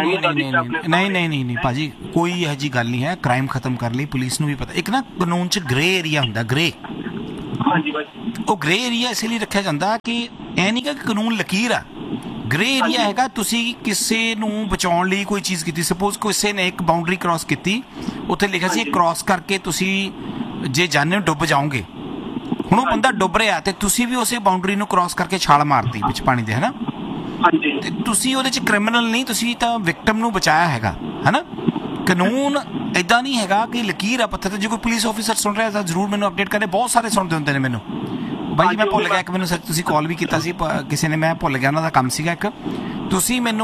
ਨਹੀਂ ਭਾਜੀ, ਕੋਈ ਇਹੋ ਜਿਹੀ ਗੱਲ ਨਹੀਂ ਹੈ। ਕ੍ਰਾਈਮ ਖਤਮ ਕਰ ਲਈ ਪੁਲਿਸ ਨੂੰ ਵੀ ਪਤਾ। ਇੱਕ ਨਾ ਕਾਨੂੰਨ 'ਚ ਗ੍ਰੇ ਏਰੀਆ ਹੁੰਦਾ, ਗ੍ਰੇ। ਹਾਂਜੀ ਭਾਜੀ। ਉਹ ਗ੍ਰੇ ਏਰੀਆ ਇਸ ਲਈ ਰੱਖਿਆ ਜਾਂਦਾ ਕਿ ਇਹ ਨਹੀਂ ਕਿ ਕਾਨੂੰਨ ਲਕੀਰ ਆ। ਗ੍ਰੇ ਏਰੀਆ ਹੈਗਾ, ਤੁਸੀਂ ਕਿਸੇ ਨੂੰ ਬਚਾਉਣ ਲਈ ਕੋਈ ਚੀਜ਼ ਕੀਤੀ, ਸਪੋਜ਼ ਕਿਸੇ ਨੇ ਇੱਕ ਬਾਉਂਡਰੀ ਕ੍ਰਾਸ ਕੀਤੀ, ਉੱਥੇ ਲਿਖਿਆ ਸੀ ਕ੍ਰਾਸ ਕਰਕੇ ਤੁਸੀਂ ਜੇ ਜਾਣੇ ਡੁੱਬ ਜਾਓਗੇ। ਹੁਣ ਉਹ ਬੰਦਾ ਡੁੱਬ ਰਿਹਾ ਤੇ ਤੁਸੀਂ ਵੀ ਉਸੇ ਬਾਉਂਡਰੀ ਨੂੰ ਕ੍ਰਾਸ ਕਰਕੇ ਛਾਲ ਮਾਰਤੀ ਵਿੱਚ ਪਾਣੀ ਦੇ, ਹੈਨਾ। ਤੇ ਤੁਸੀਂ ਉਹਦੇ 'ਚ ਕ੍ਰਿਮੀਨਲ ਨਹੀਂ, ਤੁਸੀਂ ਤਾਂ ਵਿਕਟਮ ਨੂੰ ਬਚਾਇਆ ਹੈਗਾ, ਹੈਨਾ। ਕਾਨੂੰਨ ਏਦਾਂ ਨਹੀਂ ਹੈਗਾ ਕਿ ਲਕੀਰ ਆ ਪੱਥਰ ਤੇ। ਜੇ ਕੋਈ ਪੁਲਿਸ ਆਫਿਸਰ ਸੁਣ ਰਿਹਾ ਤਾਂ ਜ਼ਰੂਰ ਮੈਨੂੰ ਅਪਡੇਟ ਕਰੇ। ਬਹੁਤ ਸਾਰੇ ਸੁਣਦੇ ਹੁੰਦੇ ਨੇ ਮੈਨੂੰ। ਬਾਈ ਮੈਂ ਭੁੱਲ ਗਿਆ ਕਿ ਮੈਨੂੰ ਸੱਚ ਤੁਸੀਂ ਕਾਲ ਵੀ ਕੀਤਾ ਸੀ ਕਿਸੇ ਨੇ, ਮੈਂ ਭੁੱਲ ਗਿਆ, ਉਹਨਾਂ ਦਾ ਕੰਮ ਸੀਗਾ ਇੱਕ। ਤੁਸੀਂ ਮੈਨੂੰ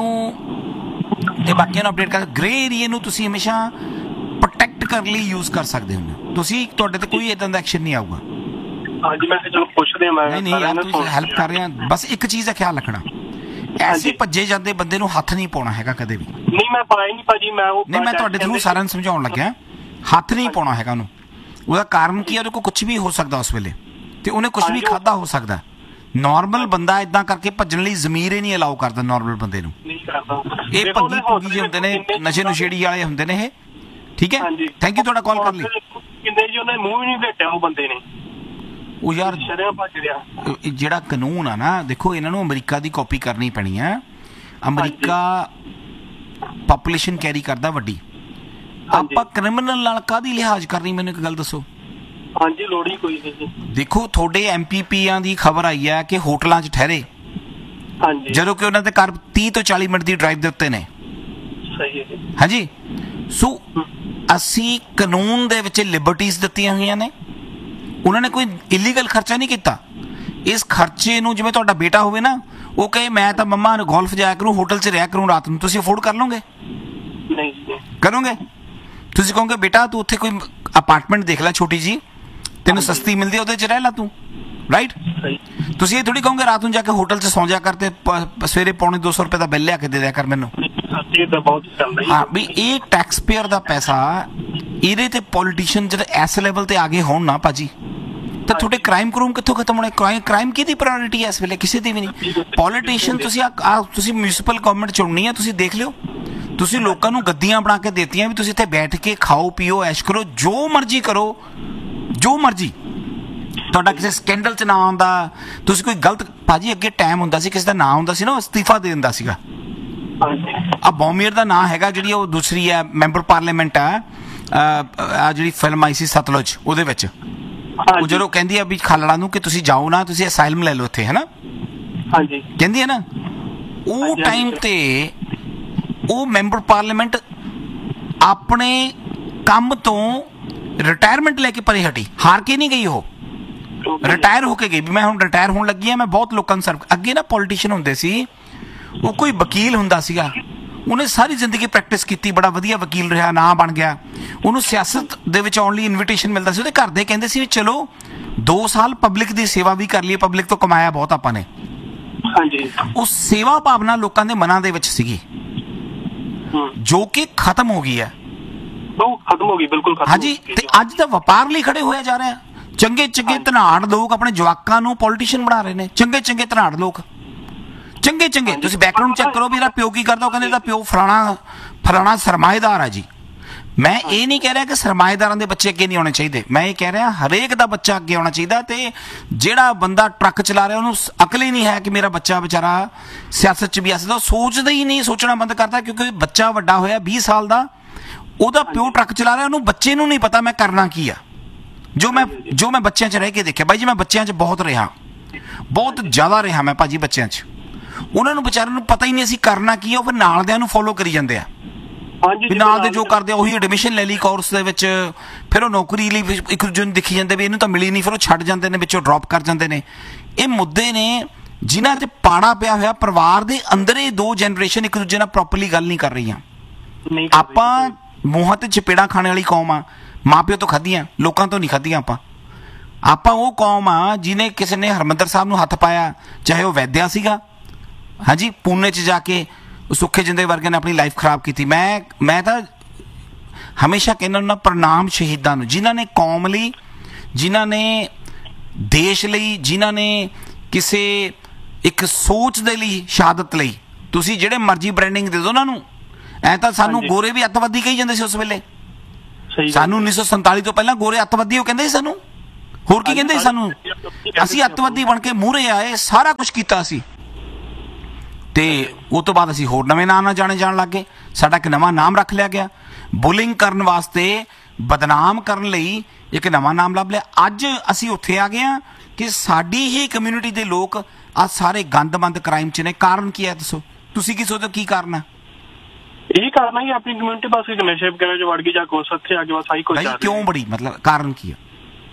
ਤੇ ਬਾਕੀਆਂ ਨੂੰ ਅਪਡੇਟ ਕਰ। ਗ੍ਰੇ ਏਰੀਏ ਨੂੰ ਤੁਸੀਂ ਹਮੇਸ਼ਾ ਪ੍ਰੋਟੈਕਟ ਕਰਨ ਲਈ ਯੂਜ਼ ਕਰ ਸਕਦੇ ਹੋ। ਤੁਸੀਂ, ਤੁਹਾਡੇ ਤੇ ਕੋਈ ਏਦਾਂ ਦਾ ਐਕਸ਼ਨ ਨਹੀਂ ਆਊਗਾ। ਹਾਂਜੀ ਮੈਂ ਚਲੋ ਪੁੱਛਦੇ ਮੈਂ। ਨਹੀਂ ਯਾਰ, ਤੁਸੀਂ ਹੈਲਪ ਕਰ ਰਹੇ ਆ। ਬਸ ਇੱਕ ਚੀਜ਼ ਦਾ ਖਿਆਲ ਰੱਖਣਾ, ਐਸੇ ਭੱਜੇ ਜਾਂਦੇ ਬੰਦੇ ਨੂੰ ਹੱਥ ਨਹੀਂ ਪਾਉਣਾ ਹੈਗਾ ਕਦੇ ਵੀ। ਨਹੀਂ ਮੈਂ ਪਾਇਆ ਨਹੀਂ ਭਾਜੀ। ਮੈਂ ਤੁਹਾਡੇ ਥਰੂ ਸਾਰਿਆਂ ਨੂੰ ਸਮਝਾਉਣ ਲੱਗਿਆ, ਹੱਥ ਨਹੀਂ ਪਾਉਣਾ ਹੈਗਾ ਉਹਨੂੰ। ਉਹਦਾ ਕਾਰਨ ਕੀ ਹੈ? ਉਹਦੇ ਕੋਲ ਕੁਝ ਵੀ ਹੋ ਸਕਦਾ ਉਸ ਵੇਲੇ, ਤੇ ਉਹਨੇ ਕੁਝ ਵੀ ਖਾਦਾ ਹੋ ਸਕਦਾ। ਨਾਰਮਲ ਬੰਦਾ ਇਦਾਂ ਕਰਕੇ ਭੱਜਣ ਲਈ ਜ਼ਮੀਰ ਹੀ ਨਹੀਂ ਅਲਾਉ ਕਰਦਾ ਨਾਰਮਲ ਬੰਦੇ ਨੂੰ। ਇਹ ਭੱਗੀ ਭੁੱਗੀ ਜਿਹੇ ਹੁੰਦੇ ਨੇ, ਨਸ਼ੇ ਨੁਸ਼ੇੜੀ ਵਾਲੇ ਹੁੰਦੇ ਨੇ ਇਹ। ਠੀਕ ਹੈ, ਥੈਂਕ ਯੂ ਤੁਹਾਡਾ ਕਾਲ ਕਰਨ ਲਈ। ਕਿੰਨੇ ਜੀ ਉਹਨੇ ਮੂੰਹ ਵੀ ਨਹੀਂ ਵੇਟਿਆ ਉਹ ਬੰਦੇ ਨੇ। ਉਹ ਯਾਰ ਜਿਹੜਾ ਕਾਨੂੰਨ ਆ ਨਾ, ਦੇਖੋ ਇਹਨਾਂ ਨੂੰ ਅਮਰੀਕਾ ਦੀ ਕਾਪੀ ਕਰਨੀ ਪੈਣੀ ਆ। ਅਮਰੀਕਾ ਪਾਪੂਲੇਸ਼ਨ ਕੈਰੀ ਕਰਦਾ ਵੱਡੀ। ਆਪਾਂ ਕ੍ਰਿਮੀਨਲ ਨਾਲ ਕਾਹਦੀ ਲਿਹਾਜ਼ ਕਰਨੀ? ਮੈਨੂੰ ਇੱਕ ਗੱਲ ਦੱਸੋ। ਹਾਂਜੀ ਲੋੜ ਹੀ ਕੋਈ ਨਹੀਂ। ਦੇਖੋ ਤੁਹਾਡੇ ਐਮਪੀਪੀਆਂ ਦੀ ਖਬਰ ਆਈ ਹੈ ਕਿ ਹੋਟਲਾਂ 'ਚ ਠਹਿਰੇ, ਜਦੋਂ ਕਿ ਉਹਨਾਂ ਦੇ ਘਰ 30 ਤੋਂ 40 ਮਿੰਟ ਦੀ ਡਰਾਈਵ ਦੇ ਉੱਤੇ ਨੇ। ਸਹੀ ਹੈ। ਹਾਂਜੀ, ਸੋ ਅਸੀਂ ਕਾਨੂੰਨ ਦੇ ਵਿੱਚ ਲਿਬਰਟੀਜ਼ ਦਿੱਤੀਆਂ ਹੋਈਆਂ ਨੇ। ਉਹਨਾਂ ਨੇ ਕੋਈ ਇਲੀਗਲ ਖਰਚਾ ਨਹੀਂ ਕੀਤਾ। ਇਸ ਖਰਚੇ ਨੂੰ, ਜਿਵੇਂ ਤੁਹਾਡਾ ਬੇਟਾ ਹੋਵੇ ਨਾ, ਉਹ ਕਹੇ ਮੈਂ ਤਾਂ ਮੰਮਾ ਗੋਲਫ ਜਾਇਆ ਕਰੂੰ, ਹੋਟਲ 'ਚ ਰਿਹਾ ਕਰੂੰ ਰਾਤ ਨੂੰ, ਤੁਸੀਂ ਅਫੋਰਡ ਕਰ ਲਓਗੇ? ਨਹੀਂ ਕਰੋਗੇ? ਤੁਸੀਂ ਕਹੋਗੇ ਬੇਟਾ ਤੂੰ ਉੱਥੇ ਕੋਈ ਅਪਾਰਟਮੈਂਟ ਦੇਖ ਲੈ ਛੋਟੀ ਜੀ, ਤੈਨੂੰ ਸਸਤੀ ਮਿਲਦੀ, ਉਹਦੇ 'ਚ ਰਹਿ ਲੈ ਤੂੰ, ਰਾਈਟ? ਤੁਸੀਂ ਇਹ ਥੋੜੀ ਕਹੋਗੇ ਰਾਤ ਨੂੰ ਜਾ ਕੇ ਹੋਟਲ 'ਚ ਸੌਂ ਜਾ ਕਰ ਤੇ ਸਵੇਰੇ ਪੌਣੇ 200 ਰੁਪਏ ਦਾ ਬਿੱਲ ਲਿਆ ਕੇ ਦੇ ਦਿਆ ਕਰ ਮੈਨੂੰ। ਹਾਂ ਵੀ ਇਹ ਟੈਕਸ ਪੇਅਰ ਦਾ ਪੈਸਾ, ਇਹਦੇ ਤੇ ਪੋਲੀਟੀਸ਼ੀਅਨ ਜਿਹੜੇ ਇਸ ਲੈਵਲ ਤੇ ਆ ਗਏ ਹੋਣ ਨਾ ਭਾਜੀ, ਤਾਂ ਤੁਹਾਡੇ ਕ੍ਰਾਈਮ ਕਿੱਥੋਂ ਖਤਮ ਹੋਣੇ? ਕ੍ਰਾਈਮ ਕਿਹਦੀ ਪ੍ਰਾਇੋਰਟੀ ਹੈ ਇਸ ਵੇਲੇ? ਕਿਸੇ ਦੀ ਵੀ ਨਹੀਂ। ਪੋਲੀਟੀਸ਼ੀਅਨ ਤੁਸੀਂ ਮਿਊਨਿਸਪਲ ਗਵਰਨਮੈਂਟ ਚੁਣਨੀ ਹੈ, ਤੁਸੀਂ ਦੇਖ ਲਿਓ। ਤੁਸੀਂ ਲੋਕਾਂ ਨੂੰ ਗੱਦੀਆਂ ਬਣਾ ਕੇ ਦੇਤੀਆਂ ਵੀ ਤੁਸੀਂ ਇੱਥੇ ਬੈਠ ਕੇ ਖਾਓ ਪੀਓ ਐਸ਼ ਕਰੋ, ਜੋ ਮਰਜ਼ੀ ਕਰੋ, ਜੋ ਮਰਜ਼ੀ। ਤੁਹਾਡਾ ਕਿਸੇ ਸਕੈਂਡਲ 'ਚ ਨਾਂ ਆਉਂਦਾ, ਤੁਸੀਂ ਕੋਈ ਗਲਤ, ਭਾਜੀ ਅੱਗੇ ਟਾਈਮ ਹੁੰਦਾ ਸੀ ਕਿਸੇ ਦਾ ਨਾਂ ਹੁੰਦਾ ਸੀ ਨਾ, ਉਹ ਅਸਤੀਫਾ ਦੇ ਦਿੰਦਾ ਸੀਗਾ। ਆ ਬੌਮੀਅਰ ਦਾ ਨਾਂ ਹੈਗਾ, ਜਿਹੜੀ ਉਹ ਦੂਸਰੀ ਹੈ ਮੈਂਬਰ ਪਾਰਲੀਮੈਂਟ ਆ ਜਿਹੜੀ ਫਿਲਮ ਆਈ ਸੀ ਸਤਲੁਜ, ਉਹਦੇ ਵਿੱਚ ਉਹ ਜਦੋਂ ਕਹਿੰਦੀ ਆ ਵੀ ਖਾਲੜਾ ਨੂੰ ਕਿ ਤੁਸੀਂ ਜਾਓ ਨਾ, ਤੁਸੀਂ ਅਸਾਈਲਮ ਲੈ ਲਓ ਇੱਥੇ, ਹੈ ਨਾ। ਹਾਂਜੀ ਕਹਿੰਦੀ ਹੈ ਨਾ। ਉਹ ਟਾਈਮ ਤੇ ਉਹ ਮੈਂਬਰ ਪਾਰਲੀਮੈਂਟ ਆਪਣੇ ਕੰਮ ਤੋਂ ਰਿਟਾਇਰਮੈਂਟ ਲੈ ਕੇ ਪਰੇ ਹਟੀ, ਹਾਰ ਕੇ ਨਹੀਂ ਗਈ, ਉਹ ਰਿਟਾਇਰ ਹੋ ਕੇ ਗਈ ਵੀ ਮੈਂ ਹੁਣ ਰਿਟਾਇਰ ਹੋਣ ਲੱਗੀ ਆ, ਮੈਂ ਬਹੁਤ ਲੋਕਾਂ ਨੂੰ ਸਰਵ। ਅੱਗੇ ਨਾ ਪੋਲੀਟੀਸ਼ੀਅਨ ਹੁੰਦੇ ਸੀ, ਉਹ ਕੋਈ ਵਕੀਲ ਹੁੰਦਾ ਸੀਗਾ, ਉਹਨੇ ਸਾਰੀ ਜ਼ਿੰਦਗੀ ਪ੍ਰੈਕਟਿਸ ਕੀਤੀ, ਬੜਾ ਵਧੀਆ ਵਕੀਲ ਰਿਹਾ, ਨਾਂ ਬਣ ਗਿਆ, ਉਹਨੂੰ ਸਿਆਸਤ ਦੇ ਵਿੱਚ ਆਉਣ ਲਈ ਇਨਵੀਟੇਸ਼ਨ ਮਿਲਦਾ ਸੀ। ਉਹਦੇ ਘਰ ਦੇ ਕਹਿੰਦੇ ਸੀ ਵੀ ਚਲੋ 2 ਸਾਲ ਪਬਲਿਕ ਦੀ ਸੇਵਾ ਵੀ ਕਰ ਲਈਏ, ਪਬਲਿਕ ਤੋਂ ਕਮਾਇਆ ਬਹੁਤ ਆਪਾਂ ਨੇ। ਹਾਂਜੀ, ਉਹ ਸੇਵਾ ਭਾਵਨਾ ਲੋਕਾਂ ਦੇ ਮਨਾਂ ਦੇ ਵਿੱਚ ਸੀਗੀ, ਜੋ ਕਿ ਖਤਮ ਹੋ ਗਈ ਹੈ। ਖਤਮ ਹੋ ਗਈ, ਬਿਲਕੁਲ। ਹਾਂਜੀ, ਤੇ ਅੱਜ ਤਾਂ ਵਪਾਰ ਲਈ ਖੜੇ ਹੋਇਆ ਜਾ ਰਿਹਾ। ਚੰਗੇ ਚੰਗੇ ਧਨਾੜ ਲੋਕ ਆਪਣੇ ਜਵਾਕਾਂ ਨੂੰ ਪੋਲੀਟੀਸ਼ੀਅਨ ਬਣਾ ਰਹੇ ਨੇ, ਚੰਗੇ ਚੰਗੇ ਧਨਾੜ ਲੋਕ, ਚੰਗੇ ਚੰਗੇ। ਤੁਸੀਂ ਬੈਕਗ੍ਰਾਉਂਡ ਚੈੱਕ ਕਰੋ ਵੀ ਇਹਦਾ ਪਿਓ ਕੀ ਕਰਦਾ, ਉਹ ਕਹਿੰਦੇ ਇਹਦਾ ਪਿਓ ਫਲਾਣਾ ਸਰਮਾਏਦਾਰ ਆ ਜੀ। ਮੈਂ ਇਹ ਨਹੀਂ ਕਹਿ ਰਿਹਾ ਕਿ ਸਰਮਾਏਦਾਰਾਂ ਦੇ ਬੱਚੇ ਅੱਗੇ ਨਹੀਂ ਆਉਣੇ ਚਾਹੀਦੇ, ਮੈਂ ਇਹ ਕਹਿ ਰਿਹਾ ਹਰੇਕ ਦਾ ਬੱਚਾ ਅੱਗੇ ਆਉਣਾ ਚਾਹੀਦਾ। ਤੇ ਜਿਹੜਾ ਬੰਦਾ ਟਰੱਕ ਚਲਾ ਰਿਹਾ, ਉਹਨੂੰ ਅਕਲ ਹੀ ਨਹੀਂ ਹੈ ਕਿ ਮੇਰਾ ਬੱਚਾ ਵਿਚਾਰਾ ਸਿਆਸਤ 'ਚ ਵੀ ਆ ਸਕਦਾ। ਉਹ ਸੋਚਦਾ ਹੀ ਨਹੀਂ, ਸੋਚਣਾ ਬੰਦ ਕਰਦਾ, ਕਿਉਂਕਿ ਬੱਚਾ ਵੱਡਾ ਹੋਇਆ 20 ਸਾਲ ਦਾ, ਉਹਦਾ ਪਿਓ ਟਰੱਕ ਚਲਾ ਰਿਹਾ, ਉਹਨੂੰ ਬੱਚੇ ਨੂੰ ਨਹੀਂ ਪਤਾ ਮੈਂ ਕਰਨਾ ਕੀ ਆ। ਜੋ ਮੈਂ ਬੱਚਿਆਂ 'ਚ ਰਹਿ ਕੇ ਦੇਖਿਆ ਬਾਈ ਜੀ, ਮੈਂ ਬੱਚਿਆਂ 'ਚ ਬਹੁਤ ਰਿਹਾ, ਬਹੁਤ ਜ਼ਿਆਦਾ ਰਿਹਾ ਮੈਂ ਭਾਜੀ ਬੱਚਿਆਂ 'ਚ। ਉਹਨਾਂ ਨੂੰ ਵਿਚਾਰਿਆਂ ਨੂੰ ਪਤਾ ਹੀ ਨਹੀਂ ਅਸੀਂ ਕਰਨਾ ਕੀ ਆ, ਉਹ ਫਿਰ ਨਾਲ ਦਿਆਂ ਨੂੰ ਫੋਲੋ ਕਰੀ ਜਾਂਦੇ ਆ, ਵੀ ਨਾਲ ਦੇ ਜੋ ਕਰਦੇ ਆ ਉਹੀ ਐਡਮਿਸ਼ਨ ਲੈ ਲਈ ਕੋਰਸ ਦੇ ਵਿੱਚ, ਫਿਰ ਉਹ ਨੌਕਰੀ ਲਈ ਇੱਕ ਦੂਜੇ ਨੂੰ ਦਿਖੀ ਜਾਂਦੇ ਵੀ ਇਹਨੂੰ ਤਾਂ ਮਿਲੀ ਨਹੀਂ, ਫਿਰ ਉਹ ਛੱਡ ਜਾਂਦੇ ਨੇ, ਵਿੱਚੋਂ ਡ੍ਰੌਪ ਕਰ ਜਾਂਦੇ ਨੇ। ਇਹ ਮੁੱਦੇ ਨੇ ਜਿਨ੍ਹਾਂ 'ਚ ਪਾੜਾ ਪਿਆ ਹੋਇਆ, ਪਰਿਵਾਰ ਦੇ ਅੰਦਰ ਇਹ ਦੋ ਜਨਰੇਸ਼ਨ ਇੱਕ ਦੂਜੇ ਨਾਲ ਪ੍ਰੋਪਰਲੀ ਗੱਲ ਨਹੀਂ ਕਰ ਰਹੀਆਂ। ਨਹੀਂ ਕਰ ਰਹੀ। ਆਪਾਂ ਮੂੰਹਾਂ ਤੇ ਚਪੇੜਾਂ ਖਾਣੇ ਵਾਲੀ ਕੌਮ ਆ, ਮਾਂ ਪਿਓ ਤੋਂ ਖਾਧੀਆਂ, ਲੋਕਾਂ ਤੋਂ ਨਹੀਂ ਖਾਧੀਆਂ। ਆਪਾਂ ਉਹ ਕੌਮ ਆ ਜਿਹਨੇ ਕਿਸੇ ਨੇ ਹਰਮੰਦਰ ਸਾਹਿਬ ਨੂੰ ਹੱਥ ਪਾਇਆ, ਚਾਹੇ ਉਹ ਵੈਦਿਆ ਸੀਗਾ, ਹਾਂਜੀ, ਪੂਨੇ 'ਚ ਜਾ ਕੇ ਸੁੱਖੇ ਜਿੰਦੇ ਵਰਗੇ ਨੇ ਆਪਣੀ ਲਾਈਫ ਖਰਾਬ ਕੀਤੀ। ਮੈਂ ਤਾਂ ਹਮੇਸ਼ਾ ਕਹਿੰਦਾ ਹੁੰਦਾ ਪ੍ਰਣਾਮ ਸ਼ਹੀਦਾਂ ਨੂੰ, ਜਿਨ੍ਹਾਂ ਨੇ ਕੌਮ ਲਈ, ਜਿਨ੍ਹਾਂ ਨੇ ਦੇਸ਼ ਲਈ, ਜਿਨ੍ਹਾਂ ਨੇ ਕਿਸੇ ਇੱਕ ਸੋਚ ਦੇ ਲਈ ਸ਼ਹਾਦਤ ਲਈ। ਤੁਸੀਂ ਜਿਹੜੇ ਮਰਜ਼ੀ ਬ੍ਰਾਂਡਿੰਗ ਦੇ ਦਿਓ ਉਹਨਾਂ ਨੂੰ, ਐ ਤਾਂ ਸਾਨੂੰ ਗੋਰੇ ਵੀ ਅੱਤਵਾਦੀ ਕਹੀ ਜਾਂਦੇ ਸੀ ਉਸ ਵੇਲੇ। ਸਾਨੂੰ 1947 ਤੋਂ ਪਹਿਲਾਂ ਗੋਰੇ ਅੱਤਵਾਦੀ ਉਹ ਕਹਿੰਦੇ ਸੀ ਸਾਨੂੰ, ਹੋਰ ਕੀ ਕਹਿੰਦੇ ਸੀ ਸਾਨੂੰ? ਅਸੀਂ ਅੱਤਵਾਦੀ ਬਣ ਕੇ ਮੂਹਰੇ ਆਏ, ਸਾਰਾ ਕੁਝ ਕੀਤਾ ਅਸੀਂ, ਤੇ ਉਹ ਤੋਂ ਬਾਅਦ ਅਸੀਂ ਹੋਰ ਨਵੇਂ ਨਾਮ ਨਾਲ ਜਾਣੇ ਜਾਣ ਲੱਗ ਗਏ। ਸਾਡਾ ਇੱਕ ਨਵਾਂ ਨਾਮ ਰੱਖ ਲਿਆ ਗਿਆ, ਬੁਲਿੰਗ ਕਰਨ ਵਾਸਤੇ, ਬਦਨਾਮ ਕਰਨ ਲਈ ਇੱਕ ਨਵਾਂ ਨਾਮ ਲੱਭ ਲਿਆ। ਅੱਜ ਅਸੀਂ ਉੱਥੇ ਆ ਗਏ ਹਾਂ ਕਿ ਸਾਡੀ ਹੀ ਕਮਿਊਨਿਟੀ ਦੇ ਲੋਕ ਅੱਜ ਸਾਰੇ ਗੰਦਮੰਦ ਕ੍ਰਾਈਮ 'ਚ ਨੇ। ਕਾਰਨ ਕੀ ਹੈ ਦੱਸੋ? ਤੁਸੀਂ ਕੀ ਸੋਚਦੇ ਕੀ ਕਾਰਨ ਹੈ? ਇਹੀ ਕਾਰਨ ਹੈ ਕਿ ਆਪਣੀ ਕਮਿਊਨਿਟੀ ਬਸ ਨਸ਼ੇ ਵਗੈਰਾ 'ਚ ਵੜ ਗਈ, ਜਾਂ ਕੁਛ ਉੱਥੇ ਆ ਕੇ ਬਸ ਆਹੀ ਕੁਝ। ਕਿਉਂ ਬੜੀ, ਮਤਲਬ ਕਾਰਨ ਕੀ ਹੈ?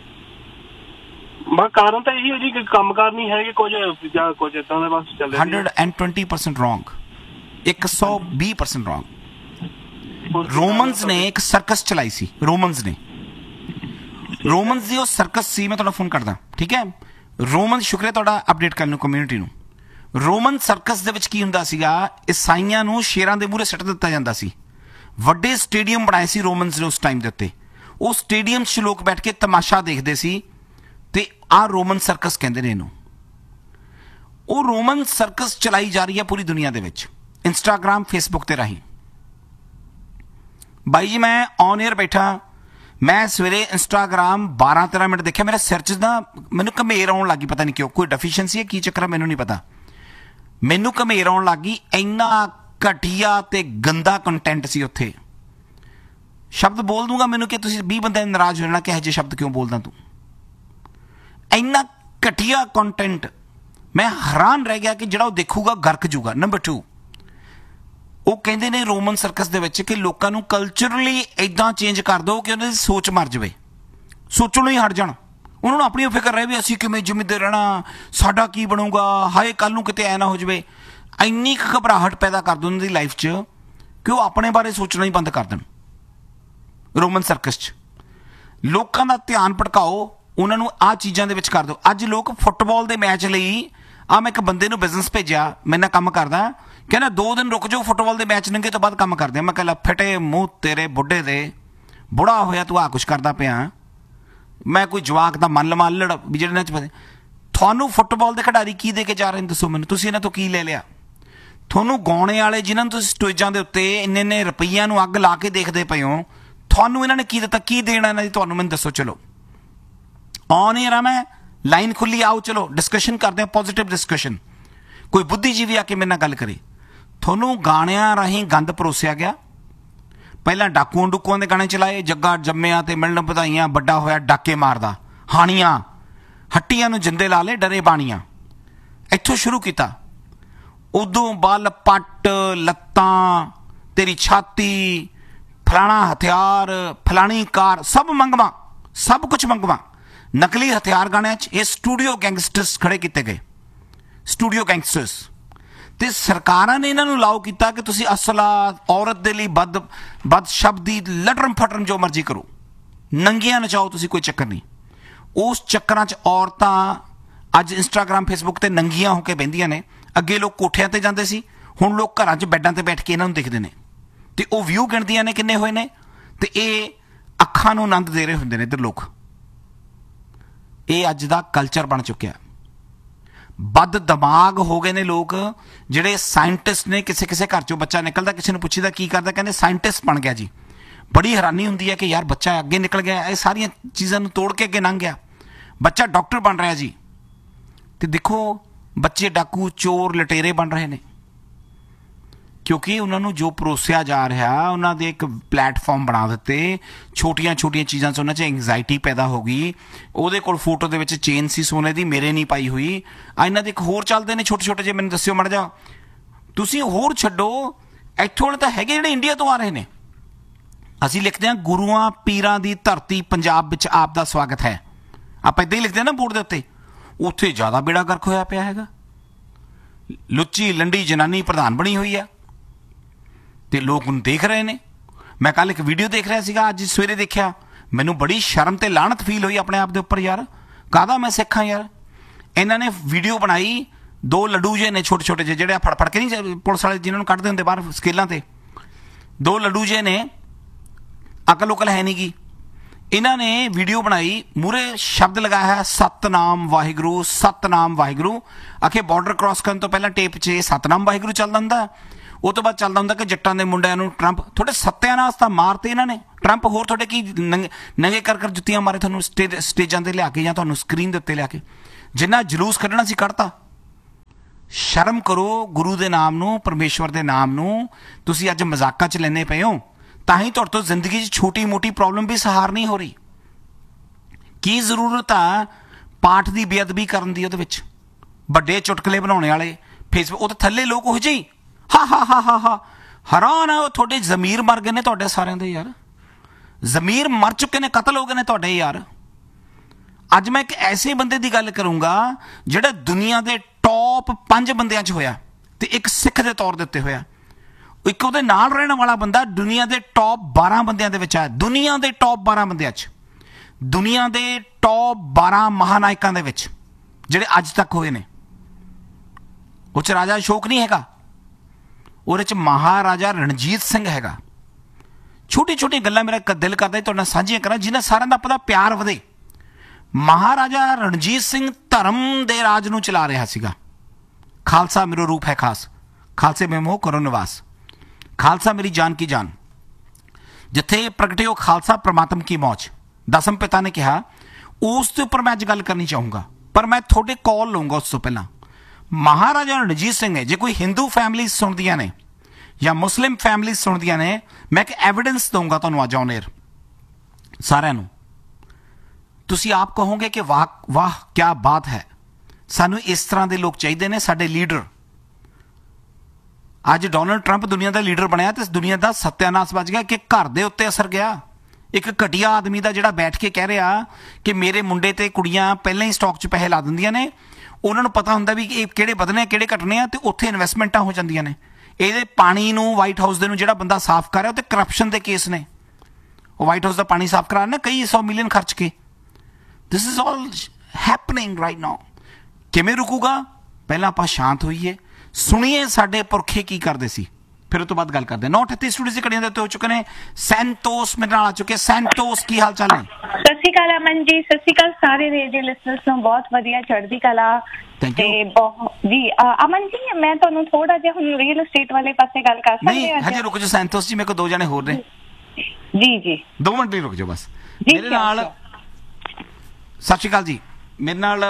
ਬਸ ਕਾਰਨ ਤਾਂ ਇਹੀ ਹੈ ਜੀ ਕਿ ਕੰਮਕਾਰ ਨਹੀਂ ਹੈਗੇ ਕੁਝ, ਜਾਂ ਕੁਝ ਏਦਾਂ ਦਾ ਬਸ ਚੱਲ ਰਿਹਾ। 120% ਰੋਂਗ, 120% ਰੋਂਗ। ਰੋਮਨਸ ਨੇ ਇੱਕ ਸਰਕਸ ਚਲਾਈ ਸੀ, ਰੋਮਨਸ ਦੀ ਉਹ ਸਰਕਸ ਸੀ। ਮੈਂ ਤੁਹਾਡਾ ਫੋਨ ਕਰਦਾ, ਠੀਕ ਹੈ? ਰੋਮਨ, ਸ਼ੁਕਰੀਆ ਤੁਹਾਡਾ ਅਪਡੇਟ ਕਰਨ ਨੂੰ ਕਮਿਊਨਿਟੀ ਨੂੰ। ਰੋਮਨ ਸਰਕਸ ਦੇ ਵਿੱਚ ਕੀ ਹੁੰਦਾ ਸੀਗਾ, ਈਸਾਈਆਂ ਨੂੰ ਸ਼ੇਰਾਂ ਦੇ ਮੂਹਰੇ ਸਿੱਟ ਦਿੱਤਾ ਜਾਂਦਾ ਸੀ। ਵੱਡੇ ਸਟੇਡੀਅਮ ਬਣਾਏ ਸੀ ਰੋਮਨਸ ਨੇ ਉਸ ਟਾਈਮ ਦੇ ਉੱਤੇ। ਉਹ ਸਟੇਡੀਅਮ 'ਚ ਲੋਕ ਬੈਠ ਕੇ ਤਮਾਸ਼ਾ ਦੇਖਦੇ ਸੀ, ਤੇ ਆਹ ਰੋਮਨ ਸਰਕਸ ਕਹਿੰਦੇ ਨੇ ਇਹਨੂੰ। ਉਹ ਰੋਮਨ ਸਰਕਸ ਚਲਾਈ ਜਾ ਰਹੀ ਹੈ ਪੂਰੀ ਦੁਨੀਆ ਦੇ ਵਿੱਚ, ਇੰਸਟਾਗ੍ਰਾਮ, ਫੇਸਬੁੱਕ ਤੇ ਰਾਹੀਂ। ਬਾਈ ਜੀ ਮੈਂ ਔਨ ਏਅਰ ਬੈਠਾ, ਮੈਂ ਸਵੇਰੇ ਇੰਸਟਾਗ੍ਰਾਮ 12-13 ਮਿੰਟ ਦੇਖਿਆ, ਮੇਰੇ ਸਿਰ 'ਚ ਨਾ ਮੈਨੂੰ ਘਮੇਰ ਆਉਣ ਲੱਗੀ, ਪਤਾ ਨਹੀਂ ਕਿਉਂ, ਕੋਈ ਡੈਫੀਸ਼ੀਐਂਸੀ ਹੈ ਕੀ ਚੱਕਰ ਹੈ ਮੈਨੂੰ ਨਹੀਂ ਪਤਾ, ਮੈਨੂੰ ਘਮੇਰ ਆਉਣ ਲੱਗ ਗਈ। ਇੰਨਾ ਘਟੀਆ ਤੇ ਗੰਦਾ ਕੰਟੈਂਟ ਸੀ ਉੱਥੇ। ਸ਼ਬਦ ਬੋਲ ਦੂੰਗਾ, ਮੈਨੂੰ ਕਿ ਤੁਸੀਂ 20 ਬੰਦੇ ਨਾਰਾਜ਼ ਹੋ ਜਾਣਾ ਕਿ ਇਹੋ ਜਿਹੇ ਸ਼ਬਦ ਕਿਉਂ ਬੋਲਦਾ ਤੂੰ। ਇੰਨਾ ਘਟੀਆ ਕੰਟੈਂਟ, ਮੈਂ ਹੈਰਾਨ ਰਹਿ ਗਿਆ ਕਿ ਜਿਹੜਾ ਉਹ ਦੇਖੂਗਾ ਗਰਕ ਜੂਗਾ। ਨੰਬਰ 2, ਉਹ ਕਹਿੰਦੇ ਨੇ ਰੋਮਨ ਸਰਕਸ ਦੇ ਵਿੱਚ ਕਿ ਲੋਕਾਂ ਨੂੰ ਕਲਚਰਲੀ ਇਦਾਂ ਚੇਂਜ ਕਰ ਦਿਓ ਕਿ ਉਹਨਾਂ ਦੀ ਸੋਚ ਮਰ ਜਾਵੇ, ਸੋਚਣੋਂ ਹੀ ਹਟ ਜਾਣ। ਉਹਨਾਂ ਨੂੰ ਆਪਣੀ ਫਿਕਰ ਰਹੇ ਵੀ ਅਸੀਂ ਕਿਵੇਂ ਜਿੰਮੇਦਾਰ ਰਹਿਣਾ, ਸਾਡਾ ਕੀ ਬਣੂਗਾ, ਹਾਏ ਕੱਲ ਨੂੰ ਕਿਤੇ ਐ ਨਾ ਹੋ ਜਾਵੇ। ਇੰਨੀ ਕੁ ਘਬਰਾਹਟ ਪੈਦਾ ਕਰ ਦਿਓ ਉਹਨਾਂ ਦੀ ਲਾਈਫ 'ਚ ਕਿ ਉਹ ਆਪਣੇ ਬਾਰੇ ਸੋਚਣਾ ਹੀ ਬੰਦ ਕਰ ਦੇਣ। ਰੋਮਨ ਸਰਕਸ 'ਚ ਲੋਕਾਂ ਦਾ ਧਿਆਨ ਭਟਕਾਓ, ਉਹਨਾਂ ਨੂੰ ਆਹ ਚੀਜ਼ਾਂ ਦੇ ਵਿੱਚ ਕਰ ਦਿਓ। ਅੱਜ ਲੋਕ ਫੁੱਟਬਾਲ ਦੇ ਮੈਚ ਲਈ, ਮੈਂ ਇੱਕ ਬੰਦੇ ਨੂੰ ਬਿਜ਼ਨਸ ਭੇਜਿਆ, ਮੇਰੇ ਨਾਲ ਕੰਮ ਕਰਦਾ, ਕਹਿੰਦਾ 2 ਦਿਨ ਰੁਕ ਜਾਓ, ਫੁੱਟਬਾਲ ਦੇ ਮੈਚ ਲੰਘੇ ਤੋਂ ਬਾਅਦ ਕੰਮ ਕਰਦੇ। ਮੈਂ ਕਹਿੰਦਾ ਫਟੇ ਮੂੰਹ ਤੇਰੇ ਬੁੱਢੇ ਦੇ, ਬੁੜਾ ਹੋਇਆ ਤੂੰ ਆਹ ਕੁਛ ਕਰਦਾ ਪਿਆ। ਮੈਂ ਕੋਈ ਜਵਾਕ ਦਾ ਮਨ ਲਮਾਲੜ ਵੀ ਜਿਹੜੇ ਨਾਲ 'ਚ ਤੁਹਾਨੂੰ ਫੁੱਟਬਾਲ ਦੇ ਖਿਡਾਰੀ ਕੀ ਦੇ ਕੇ ਜਾ ਰਹੇ ਨੇ ਦੱਸੋ ਮੈਨੂੰ? ਤੁਸੀਂ ਇਹਨਾਂ ਤੋਂ ਕੀ ਲੈ ਲਿਆ? ਤੁਹਾਨੂੰ ਗਾਉਣੇ ਵਾਲੇ ਜਿਨ੍ਹਾਂ ਨੂੰ ਤੁਸੀਂ ਸਟੇਜਾਂ ਦੇ ਉੱਤੇ ਇੰਨੇ ਰੁਪਈਆਂ ਨੂੰ ਅੱਗ ਲਾ ਕੇ ਦੇਖਦੇ ਪਏ ਹੋ, ਤੁਹਾਨੂੰ ਇਹਨਾਂ ਨੇ ਕੀ ਦਿੱਤਾ, ਕੀ ਦੇਣਾ ਇਹਨਾਂ ਦੀ? ਤੁਹਾਨੂੰ ਮੈਨੂੰ ਦੱਸੋ। ਚਲੋ ਔਨ ਏਅਰ ਆ, ਮੈਂ ਲਾਈਨ ਖੁੱਲੀ, ਆਓ ਚਲੋ ਡਿਸਕਸ਼ਨ ਕਰਦੇ ਹਾਂ, ਪੋਜ਼ਿਟਿਵ ਡਿਸਕਸ਼ਨ। ਕੋਈ ਬੁੱਧੀਜੀਵੀ ਆ ਕੇ ਮੇਰੇ ਨਾਲ ਗੱਲ ਕਰੇ। ਤੁਹਾਨੂੰ ਗਾਣਿਆਂ ਰਾਹੀਂ ਗੰਦ ਪਰੋਸਿਆ ਗਿਆ। ਪਹਿਲਾਂ ਡਾਕੂਆਂ ਡੁੱਕੂਆਂ ਦੇ ਗਾਣੇ ਚਲਾਏ, ਜੱਗਾ ਜੰਮਿਆ ਤੇ ਮਿਲਣ ਵਧਾਈਆਂ, ਵੱਡਾ ਹੋਇਆ ਡਾਕੇ ਮਾਰਦਾ, ਹਾਣੀਆਂ ਹੱਟੀਆਂ ਨੂੰ ਜਿੰਦੇ ਲਾ ਲਏ, ਡਰੇ ਬਾਣੀਆਂ, ਇੱਥੋਂ ਸ਼ੁਰੂ ਕੀਤਾ। ਉਦੋਂ ਬਲ ਪੱਟ, ਲੱਤਾਂ, ਤੇਰੀ ਛਾਤੀ, ਫਲਾਣਾ ਹਥਿਆਰ, ਫਲਾਣੀ ਕਾਰ, ਸਭ ਮੰਗਵਾ, ਸਭ ਕੁਝ ਮੰਗਵਾ। ਨਕਲੀ ਹਥਿਆਰ ਗਾਣਿਆਂ 'ਚ ਇਹ ਸਟੂਡੀਓ ਗੈਂਗਸਟਰਸ ਖੜੇ ਕੀਤੇ ਗਏ, ਸਟੂਡੀਓ ਗੈਂਗਸਟਰਸ। ਤੇ ਸਰਕਾਰਾਂ ਨੇ ਇਹਨਾਂ ਨੂੰ ਲਾਓ ਕੀਤਾ ਕਿ ਤੁਸੀਂ ਅਸਲਾ, ਔਰਤ ਦੇ ਲਈ ਬਦ ਸ਼ਬਦੀ, ਲਟਰਮ ਫਟਰਮ ਜੋ ਮਰਜ਼ੀ ਕਰੋ, ਨੰਗੀਆਂ ਨਚਾਓ ਤੁਸੀਂ, ਕੋਈ ਚੱਕਰ ਨਹੀਂ। ਉਸ ਚੱਕਰਾਂ 'ਚ ਔਰਤਾਂ ਅੱਜ ਇੰਸਟਾਗ੍ਰਾਮ, ਫੇਸਬੁੱਕ ਤੇ ਨੰਗੀਆਂ ਹੋ ਕੇ ਬਹਿੰਦੀਆਂ ਨੇ। ਅੱਗੇ ਲੋਕ ਕੋਠਿਆਂ ਤੇ ਜਾਂਦੇ ਸੀ, ਹੁਣ ਲੋਕ ਘਰਾਂ 'ਚ ਬੈੱਡਾਂ ਤੇ ਬੈਠ ਕੇ ਇਹਨਾਂ ਨੂੰ ਦੇਖਦੇ ਨੇ, ਤੇ ਉਹ ਵਿਊ ਗਿਣਦੀਆਂ ਨੇ ਕਿੰਨੇ ਹੋਏ ਨੇ, ਤੇ ਇਹ ਅੱਖਾਂ ਨੂੰ ਆਨੰਦ ਦੇ ਰਹੇ ਹੁੰਦੇ ਨੇ ਇੱਧਰ ਲੋਕ। ਇਹ ਅੱਜ ਦਾ ਕਲਚਰ ਬਣ ਚੁੱਕਿਆ। ਬਦ ਦਿਮਾਗ ਹੋ ਗਏ ਨੇ ਲੋਕ, ਜਿਹੜੇ ਸਾਇੰਟਿਸਟ ਨੇ। ਕਿਸੇ ਘਰ 'ਚੋਂ ਬੱਚਾ ਨਿਕਲਦਾ, ਕਿਸੇ ਨੂੰ ਪੁੱਛੀਦਾ ਕੀ ਕਰਦਾ, ਕਹਿੰਦੇ ਸਾਇੰਟਿਸਟ ਬਣ ਗਿਆ ਜੀ। ਬੜੀ ਹੈਰਾਨੀ ਹੁੰਦੀ ਹੈ ਕਿ ਯਾਰ ਬੱਚਾ ਅੱਗੇ ਨਿਕਲ ਗਿਆ, ਇਹ ਸਾਰੀਆਂ ਚੀਜ਼ਾਂ ਨੂੰ ਤੋੜ ਕੇ ਅੱਗੇ ਲੰਘ ਗਿਆ, ਬੱਚਾ ਡਾਕਟਰ ਬਣ ਰਿਹਾ ਜੀ। ਤੇ ਦੇਖੋ ਬੱਚੇ ਡਾਕੂ, ਚੋਰ, ਲਟੇਰੇ ਬਣ ਰਹੇ ਨੇ, ਕਿਉਂਕਿ ਉਹਨਾਂ ਨੂੰ ਜੋ ਪਰੋਸਿਆ ਜਾ ਰਿਹਾ, ਉਹਨਾਂ ਦੇ ਇੱਕ ਪਲੇਟਫਾਰਮ ਬਣਾ ਦਿੱਤੇ। ਛੋਟੀਆਂ ਛੋਟੀਆਂ ਚੀਜ਼ਾਂ 'ਚ ਉਹਨਾਂ 'ਚ ਐਂਗਜ਼ਾਇਟੀ ਪੈਦਾ ਹੋ ਗਈ। ਉਹਦੇ ਕੋਲ ਫੋਟੋ ਦੇ ਵਿੱਚ ਚੇਨ ਸੀ ਸੋਨੇ ਦੀ, ਮੇਰੇ ਨਹੀਂ ਪਾਈ ਹੋਈ। ਇਹਨਾਂ ਦੇ ਇੱਕ ਹੋਰ ਚੱਲਦੇ ਨੇ ਛੋਟੇ ਛੋਟੇ ਜਿਹੇ, ਮੈਨੂੰ ਦੱਸਿਓ ਮਾੜਾ ਜਿਹਾ। ਤੁਸੀਂ ਹੋਰ ਛੱਡੋ, ਇੱਥੋਂ ਵਾਲੇ ਤਾਂ ਹੈਗੇ ਜਿਹੜੇ ਇੰਡੀਆ ਤੋਂ ਆ ਰਹੇ ਨੇ। ਅਸੀਂ ਲਿਖਦੇ ਹਾਂ ਗੁਰੂਆਂ ਪੀਰਾਂ ਦੀ ਧਰਤੀ ਪੰਜਾਬ ਵਿੱਚ ਆਪ ਦਾ ਸਵਾਗਤ ਹੈ, ਆਪਾਂ ਇੱਦਾਂ ਹੀ ਲਿਖਦੇ ਹਾਂ ਨਾ ਬੋਰਡ ਦੇ ਉੱਤੇ। ਉੱਥੇ ਜ਼ਿਆਦਾ ਬੇੜਾ ਗਰਕ ਹੋਇਆ ਪਿਆ ਹੈਗਾ। ਲੁੱਚੀ ਲੰਡੀ ਜਨਾਨੀ ਪ੍ਰਧਾਨ ਬਣੀ ਹੋਈ ਆ ਤੇ ਲੋਕ ਉਹਨੂੰ ਦੇਖ ਰਹੇ ਨੇ। ਮੈਂ ਕੱਲ ਇੱਕ ਵੀਡੀਓ ਦੇਖ ਰਿਹਾ ਸੀਗਾ, ਅੱਜ ਸਵੇਰੇ ਦੇਖਿਆ, ਮੈਨੂੰ ਬੜੀ ਸ਼ਰਮ ਤੇ ਲਾਹਨਤ ਫੀਲ ਹੋਈ ਆਪਣੇ ਆਪ ਦੇ ਉੱਪਰ। ਯਾਰ ਕਾਹਦਾ ਮੈਂ ਸਿੱਖ ਹਾਂ ਯਾਰ। ਇਹਨਾਂ ਨੇ ਵੀਡੀਓ ਬਣਾਈ, 2 ਲੱਡੂ ਜਿਹੇ ਨੇ ਛੋਟੇ ਛੋਟੇ ਜਿਹੇ, ਜਿਹੜੇ ਫੜ ਕੇ ਨਹੀਂ ਪੁਲਿਸ ਵਾਲੇ ਜਿਹਨਾਂ ਨੂੰ ਕੱਢਦੇ ਹੁੰਦੇ ਬਾਹਰ ਸਕੇਲਾਂ ਤੇ, 2 ਲੱਡੂ ਜਿਹੇ ਨੇ, ਅਕਲ ਉਕਲ ਹੈ ਨਹੀਂ ਗੀ। ਇਹਨਾਂ ਨੇ ਵੀਡੀਓ ਬਣਾਈ, ਮੂਹਰੇ ਸ਼ਬਦ ਲਗਾਇਆ ਹੈ ਸਤਨਾਮ ਵਾਹਿਗੁਰੂ, ਸਤਨਾਮ ਵਾਹਿਗੁਰੂ। ਆਖੇ ਬਾਰਡਰ ਕ੍ਰਾਸ ਕਰਨ ਤੋਂ ਪਹਿਲਾਂ ਟੇਪ 'ਚ ਸਤਨਾਮ ਵਾਹਿਗੁਰੂ ਚੱਲਦਾ ਹੁੰਦਾ, ਉਹ ਤੋਂ ਬਾਅਦ ਚੱਲਦਾ ਹੁੰਦਾ ਕਿ ਜੱਟਾਂ ਦੇ ਮੁੰਡਿਆਂ ਨੂੰ ਟਰੰਪ, ਤੁਹਾਡੇ ਸੱਤਿਆਨਾਸ਼ ਤਾਂ ਮਾਰਤੇ ਇਹਨਾਂ ਨੇ। ਟਰੰਪ ਹੋਰ ਤੁਹਾਡੇ ਕੀ ਨੰਗੇ ਕਰ ਜੁੱਤੀਆਂ ਮਾਰੇ ਤੁਹਾਨੂੰ ਸਟੇਜਾਂ ਤੇ ਲਿਆ ਕੇ ਜਾਂ ਤੁਹਾਨੂੰ ਸਕਰੀਨ ਦੇ ਉੱਤੇ ਲਿਆ ਕੇ। ਜਿੰਨਾ ਜਲੂਸ ਕੱਢਣਾ ਸੀ ਕੱਢਤਾ। ਸ਼ਰਮ ਕਰੋ ਗੁਰੂ ਦੇ ਨਾਮ ਨੂੰ, ਪਰਮੇਸ਼ਵਰ ਦੇ ਨਾਮ ਨੂੰ। ਤੁਸੀਂ ਅੱਜ ਮਜ਼ਾਕਾਂ 'ਚ ਲੈਂਦੇ ਪਏ ਹੋ, ਤਾਂ ਹੀ ਤੁਹਾਡੇ ਤੋਂ ਜ਼ਿੰਦਗੀ 'ਚ ਛੋਟੀ ਮੋਟੀ ਪ੍ਰੋਬਲਮ ਵੀ ਸਹਾਰ ਨਹੀਂ ਹੋ ਰਹੀ। ਕੀ ਜ਼ਰੂਰਤ ਆ ਪਾਠ ਦੀ ਬੇਅਦਬੀ ਕਰਨ ਦੀ? ਉਹਦੇ ਵਿੱਚ ਵੱਡੇ ਚੁਟਕਲੇ ਬਣਾਉਣੇ ਵਾਲੇ ਫੇਸਬੁੱਕ, ਉਹ ਤਾਂ ਥੱਲੇ ਲੋਕ ਉਹ ਜਿਹੇ ਹਾ ਹੈਰਾਨ ਆ। ਉਹ ਤੁਹਾਡੇ ਜ਼ਮੀਰ ਮਰ ਗਏ ਨੇ ਤੁਹਾਡੇ ਸਾਰਿਆਂ ਦੇ ਯਾਰ, ਜ਼ਮੀਰ ਮਰ ਚੁੱਕੇ ਨੇ, ਕਤਲ ਹੋ ਗਏ ਨੇ ਤੁਹਾਡੇ ਯਾਰ। ਅੱਜ ਮੈਂ ਇੱਕ ਐਸੇ ਬੰਦੇ ਦੀ ਗੱਲ ਕਰੂੰਗਾ ਜਿਹੜਾ ਦੁਨੀਆ ਦੇ ਟੌਪ 5 ਬੰਦਿਆਂ 'ਚ ਹੋਇਆ ਤੇ ਇੱਕ ਸਿੱਖ ਦੇ ਤੌਰ ਦੇ ਉੱਤੇ ਹੋਇਆ। ਇੱਕ ਉਹਦੇ ਨਾਲ ਰਹਿਣ ਵਾਲਾ ਬੰਦਾ ਦੁਨੀਆ ਦੇ ਟੌਪ 12 ਬੰਦਿਆਂ ਦੇ ਵਿੱਚ ਆ। ਦੁਨੀਆ ਦੇ ਟੌਪ 12 ਬੰਦਿਆਂ 'ਚ, ਦੁਨੀਆ ਦੇ ਟੌਪ 12 ਮਹਾਨਾਇਕਾਂ ਦੇ ਵਿੱਚ ਜਿਹੜੇ ਅੱਜ ਤੱਕ ਹੋਏ ਨੇ। ਉਹ 'ਚ ਰਾਜਾ ਅਸ਼ੋਕ ਨਹੀਂ ਹੈਗਾ, ਉਹਦੇ 'ਚ ਮਹਾਰਾਜਾ ਰਣਜੀਤ ਸਿੰਘ ਹੈਗਾ। ਛੋਟੀ ਛੋਟੀ ਗੱਲਾਂ ਮੇਰਾ ਦਿਲ ਕਰਦਾ ਤੁਹਾਡੇ ਨਾਲ ਸਾਂਝੀਆਂ ਕਰਾਂ, ਜਿਨ੍ਹਾਂ ਸਾਰਿਆਂ ਦਾ ਪਤਾ ਪਿਆਰ ਵਧੇ। ਮਹਾਰਾਜਾ ਰਣਜੀਤ ਸਿੰਘ ਧਰਮ ਦੇ ਰਾਜ ਨੂੰ ਚਲਾ ਰਿਹਾ ਸੀਗਾ। ਖਾਲਸਾ ਮੇਰਾ ਰੂਪ ਹੈ ਖਾਸ, ਖਾਲਸੇ ਮੈਂ ਮੋਹ ਕਰੋ ਨਿਵਾਸ, ਖਾਲਸਾ ਮੇਰੀ ਜਾਨ ਕੀ ਜਾਨ, ਜਿੱਥੇ ਪ੍ਰਗਟੇ ਹੋ ਖਾਲਸਾ ਪ੍ਰਮਾਤਮ ਕੀ ਮੌਜ, ਦਸਮ ਪਿਤਾ ਨੇ ਕਿਹਾ। ਉਸ ਦੇ ਉੱਪਰ ਮੈਂ ਅੱਜ ਗੱਲ ਕਰਨੀ ਚਾਹੂੰਗਾ, ਪਰ ਮੈਂ ਤੁਹਾਡੇ ਕਾਲ ਲਊਂਗਾ ਉਸ ਤੋਂ ਪਹਿਲਾਂ। ਮਹਾਰਾਜਾ ਰਣਜੀਤ ਸਿੰਘ ਨੇ, ਜੇ ਕੋਈ ਹਿੰਦੂ ਫੈਮਿਲੀ ਸੁਣਦੀਆਂ ਨੇ ਜਾਂ ਮੁਸਲਿਮ ਫੈਮਿਲੀ ਸੁਣਦੀਆਂ ਨੇ, ਮੈਂ ਇੱਕ ਐਵੀਡੈਂਸ ਦਊਂਗਾ ਤੁਹਾਨੂੰ ਅੱਜ ਔਨ ਏਅਰ ਸਾਰਿਆਂ ਨੂੰ। ਤੁਸੀਂ ਆਪ ਕਹੋਗੇ ਕਿ ਵਾਹ ਵਾਹ ਕਿਆ ਬਾਤ ਹੈ, ਸਾਨੂੰ ਇਸ ਤਰ੍ਹਾਂ ਦੇ ਲੋਕ ਚਾਹੀਦੇ ਨੇ ਸਾਡੇ ਲੀਡਰ। ਅੱਜ ਡੋਨਲਡ ਟਰੰਪ ਦੁਨੀਆ ਦਾ ਲੀਡਰ ਬਣਿਆ ਤੇ ਦੁਨੀਆ ਦਾ ਸੱਤਿਆਨਾਸ਼ ਵੱਜ ਗਿਆ ਕਿ ਘਰ ਦੇ ਉੱਤੇ ਅਸਰ ਗਿਆ। ਇੱਕ ਘਟੀਆ ਆਦਮੀ ਦਾ ਜਿਹੜਾ ਬੈਠ ਕੇ ਕਹਿ ਰਿਹਾ ਕਿ ਮੇਰੇ ਮੁੰਡੇ ਤੇ ਕੁੜੀਆਂ ਪਹਿਲਾਂ ਹੀ ਸਟਾਕ 'ਚ ਪੈਸੇ ਲਾ ਦਿੰਦੀਆਂ ਨੇ, ਉਹਨਾਂ ਨੂੰ ਪਤਾ ਹੁੰਦਾ ਵੀ ਇਹ ਕਿਹੜੇ ਵਧਣੇ ਆ ਕਿਹੜੇ ਘਟਣੇ ਆ, ਤੇ ਉੱਥੇ ਇਨਵੈਸਟਮੈਂਟਾਂ ਹੋ ਜਾਂਦੀਆਂ ਨੇ। ਇਹਦੇ ਪਾਣੀ ਨੂੰ ਵਾਈਟ ਹਾਊਸ ਦੇ ਨੂੰ ਜਿਹੜਾ ਬੰਦਾ ਸਾਫ਼ ਕਰ ਰਿਹਾ ਉਹ ਤੇ ਕਰਪਸ਼ਨ ਦੇ ਕੇਸ ਨੇ। ਉਹ ਵਾਈਟ ਹਾਊਸ ਦਾ ਪਾਣੀ ਸਾਫ਼ ਕਰਾ ਨਾ ਕਈ 100 ਮਿਲੀਅਨ ਖਰਚ ਕੇ। This is all happening right now. ਕਿਵੇਂ ਰੁਕੂਗਾ? ਪਹਿਲਾਂ ਆਪਾਂ ਸ਼ਾਂਤ ਹੋਈਏ, ਸੁਣੀਏ ਸਾਡੇ ਪੁਰਖੇ ਕੀ ਕਰਦੇ ਸੀ, ਫਿਰ ਉਹ ਤੋਂ ਬਾਅਦ ਗੱਲ ਕਰਦੇ। 9:38 ਸਟੂਡੀਓ ਦੀ ਘੜੀਆਂ ਦੇ ਉੱਤੇ ਹੋ ਚੁੱਕੇ ਨੇ। ਸੈਂਟੋਸ ਮੇਰੇ ਨਾਲ ਆ ਚੁੱਕੇ। ਸੈਂਟੋਸ ਕੀ ਹਾਲ ਚਾਲ ਨੇ? ਸਤਿ ਸ਼੍ਰੀ ਅਕਾਲ ਅਮਨ ਜੀ, ਸਤਿ ਸ਼੍ਰੀ ਅਕਾਲ ਸਾਰੇ ਰੇਡੀਓ ਲਿਸਨਰਸ ਨੂੰ। ਬਹੁਤ ਵਧੀਆ, ਚੜ੍ਹਦੀ ਕਲਾ। ਤੇ ਜੀ ਅਮਨ ਜੀ, ਮੈਂ ਤੁਹਾਨੂੰ ਥੋੜਾ ਜਿਹਾ ਹੁਣ ਰੀਅਲ ਏਸਟੇਟ ਵਾਲੇ ਪਾਸੇ ਗੱਲ ਕਰ ਸਕਦੇ ਹਾਂ? ਹਜੇ ਰੁਕ ਜਾਓ ਸੈਂਟੋਸ ਜੀ, ਮੇਰੇ ਕੋਲ 2 ਜਣੇ ਹੋਰ ਨੇ। ਜੀ 2 ਮਿੰਟ ਲਈ ਰੁਕ ਜਾਓ ਬਸ। ਮੇਰੇ ਨਾਲ ਸਤਿ ਸ਼੍ਰੀ ਅਕਾਲ ਜੀ, ਮੇਰੇ ਨਾਲ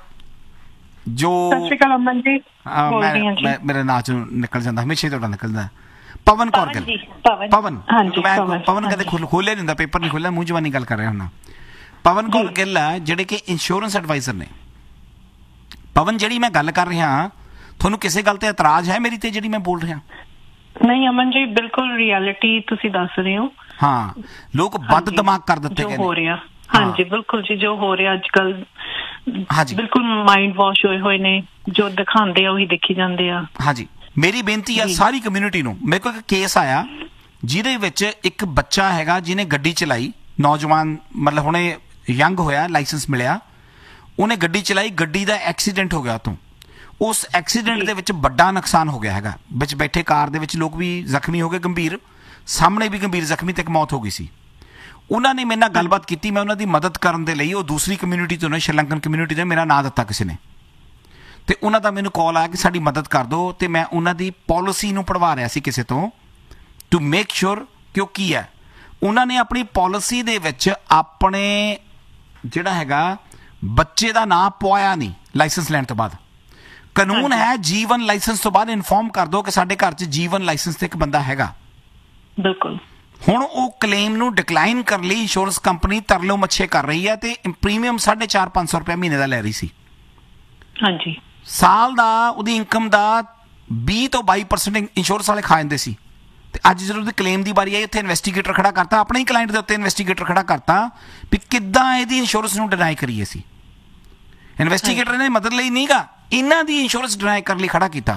ਜੋ ਸਤਿ ਸ਼੍ਰੀ ਅਕਾਲ ਅਮਨ ਜੀ, ਮੇਰੇ ਨਾਂ ਚੋਂ ਨਿਕਲ ਜਾਂਦਾ, ਹਮੇਸ਼ਾ ਹੀ ਤੁਹਾਡਾ ਨਿਕਲਦਾ, ਪਵਨ ਕੌਰ ਗਿੱਲ। ਪਵਨ, ਮੈਂ ਪਵਨ ਕਦੇ ਖੋਲਿਆ ਨਹੀਂ ਹੁੰਦਾ, ਪੇਪਰ ਨਹੀਂ ਖੋਲਿਆ, ਮੂੰਹ ਜਵਾਨੀ ਗੱਲ ਕਰ ਰਿਹਾ ਹੁੰਦਾ। ਪਵਨ ਕੌਰ ਗਿੱਲ ਆ ਜਿਹੜੇ ਕਿ ਇੰਸ਼ੋਰੈਂਸ ਐਡਵਾਈਜ਼ਰ ਨੇ। ਪਵਨ, ਜਿਹੜੀ ਮੈਂ ਗੱਲ ਕਰ ਰਿਹਾ, ਤੁਹਾਨੂੰ ਕਿਸੇ ਗੱਲ ਤੇ ਇਤਰਾਜ਼ ਹੈ ਮੇਰੀ ਤੇ ਜਿਹੜੀ ਮੈਂ ਬੋਲ ਰਿਹਾ? ਨਹੀਂ ਅਮਨ ਜੀ, ਬਿਲਕੁਲ ਰਿਐਲਿਟੀ ਤੁਸੀਂ ਦੱਸ ਰਹੇ ਹੋ। ਹਾਂ, ਲੋਕ ਵੱਧ ਦਿਮਾਗ ਕਰ ਦਿੱਤੇ ਗਏ ਹੋ ਰਿਹਾ। ਹਾਂਜੀ ਬਿਲਕੁਲ ਜੀ, ਜੋ ਹੋ ਰਿਹਾ ਅੱਜ ਕੱਲ, ਹਾਂਜੀ ਬਿਲਕੁਲ ਮਾਈਂਡ ਵਾਸ਼ ਹੋਏ ਹੋਏ ਨੇ, ਜੋ ਦਿਖਾਉਂਦੇ ਆ ਉਹੀ ਦੇਖੀ ਜਾਂਦੇ ਆ। ਹਾਂਜੀ, ਮੇਰੀ ਬੇਨਤੀ ਆ ਸਾਰੀ ਕਮਿਊਨਿਟੀ ਨੂੰ। ਮੇਰੇ ਕੋਲ ਇੱਕ ਕੇਸ ਆਇਆ ਜਿਹਦੇ ਵਿੱਚ ਇੱਕ ਬੱਚਾ ਹੈਗਾ ਜਿਹਨੇ ਗੱਡੀ ਚਲਾਈ, ਨੌਜਵਾਨ, ਮਤਲਬ ਹੁਣੇ ਯੰਗ ਹੋਇਆ, ਲਾਇਸੈਂਸ ਮਿਲਿਆ, ਉਹਨੇ ਗੱਡੀ ਚਲਾਈ, ਗੱਡੀ ਦਾ ਐਕਸੀਡੈਂਟ ਹੋ ਗਿਆ। ਤੋਂ ਉਸ ਐਕਸੀਡੈਂਟ ਦੇ ਵਿੱਚ ਵੱਡਾ ਨੁਕਸਾਨ ਹੋ ਗਿਆ ਹੈਗਾ। ਵਿੱਚ ਬੈਠੇ ਕਾਰ ਦੇ ਵਿੱਚ ਲੋਕ ਵੀ ਜ਼ਖਮੀ ਹੋ ਗਏ ਗੰਭੀਰ, ਸਾਹਮਣੇ ਵੀ ਗੰਭੀਰ ਜ਼ਖਮੀ ਤੇ ਇੱਕ ਮੌਤ ਹੋ ਗਈ ਸੀ। ਉਹਨਾਂ ਨੇ ਮੇਰੇ ਨਾਲ ਗੱਲਬਾਤ ਕੀਤੀ, ਮੈਂ ਉਹਨਾਂ ਦੀ ਮਦਦ ਕਰਨ ਦੇ ਲਈ, ਉਹ ਦੂਸਰੀ ਕਮਿਊਨਿਟੀ ਤੋਂ ਨੇ, ਸ਼੍ਰੀਲੰਕਨ ਕਮਿਊਨਿਟੀ ਤੋਂ, ਮੇਰਾ ਨਾਂ ਦਿੱਤਾ ਕਿਸੇ ਨੇ, ਤੇ ਉਹਨਾਂ ਦਾ ਮੈਨੂੰ ਕਾਲ ਆਇਆ ਕਿ ਸਾਡੀ ਮਦਦ ਕਰ ਦਿਓ। ਤੇ ਮੈਂ ਉਹਨਾਂ ਦੀ ਪਾਲਿਸੀ ਨੂੰ ਪੜਵਾ ਰਿਹਾ ਸੀ ਕਿਸੇ ਤੋਂ, ਟੂ ਮੇਕ ਸ਼ੋਰ ਕਿ ਉਹ ਕੀ ਹੈ। ਉਹਨਾਂ ਨੇ ਆਪਣੀ ਪਾਲਿਸੀ ਦੇ ਵਿੱਚ ਆਪਣੇ ਜਿਹੜਾ ਹੈਗਾ ਬੱਚੇ ਦਾ ਨਾਂ ਪਵਾਇਆ ਨਹੀਂ ਲਾਇਸੈਂਸ ਲੈਣ ਤੋਂ ਬਾਅਦ। ਕਾਨੂੰਨ ਹੈ ਜੀਵਨ ਲਾਇਸੈਂਸ ਤੋਂ ਬਾਅਦ ਇਨਫੋਰਮ ਕਰ ਦਿਓ ਕਿ ਸਾਡੇ ਘਰ 'ਚ ਜੀਵਨ ਲਾਇਸੈਂਸ ਤੇ ਇੱਕ ਬੰਦਾ ਹੈਗਾ। ਬਿਲਕੁਲ। ਹੁਣ ਉਹ ਕਲੇਮ ਨੂੰ ਡਿਕਲਾਈਨ ਕਰਨ ਲਈ ਇੰਸ਼ੋਰੈਂਸ ਕੰਪਨੀ ਤਰਲੋ ਮੱਛੇ ਕਰ ਰਹੀ ਹੈ ਤੇ ਪ੍ਰੀਮੀਅਮ 450-500 ਰੁਪਏ ਮਹੀਨੇ ਦਾ ਲੈ ਰਹੀ ਸੀ। ਹਾਂਜੀ। ਸਾਲ ਦਾ ਉਹਦੀ ਇਨਕਮ ਦਾ 20 ਤੋਂ 22% ਇੰਸ਼ੋਰੈਂਸ ਵਾਲੇ ਖਾ ਜਾਂਦੇ ਸੀ। ਤੇ ਅੱਜ ਜਦੋਂ ਉਹਦੀ ਕਲੇਮ ਦੀ ਵਾਰੀ ਆਈ, ਉੱਥੇ ਇਨਵੈਸਟੀਗੇਟਰ ਖੜਾ ਕਰਤਾ, ਆਪਣੇ ਹੀ ਕਲਾਇੰਟ ਦੇ ਉੱਤੇ ਇਨਵੈਸਟੀਗੇਟਰ ਖੜਾ ਕਰਤਾ ਵੀ ਕਿੱਦਾਂ ਇਹਦੀ ਇੰਸ਼ੋਰੈਂਸ ਨੂੰ ਡਿਨਾਈ ਕਰੀਏ ਸੀ। ਇਨਵੈਸਟੀਗੇਟਰ ਨੇ ਮਦਦ ਲਈ ਨਹੀਂਗਾ, ਇਹਨਾਂ ਦੀ ਇੰਸ਼ੋਰੈਂਸ ਡਿਨਾਈ ਕਰਨ ਲਈ ਖੜਾ ਕੀਤਾ।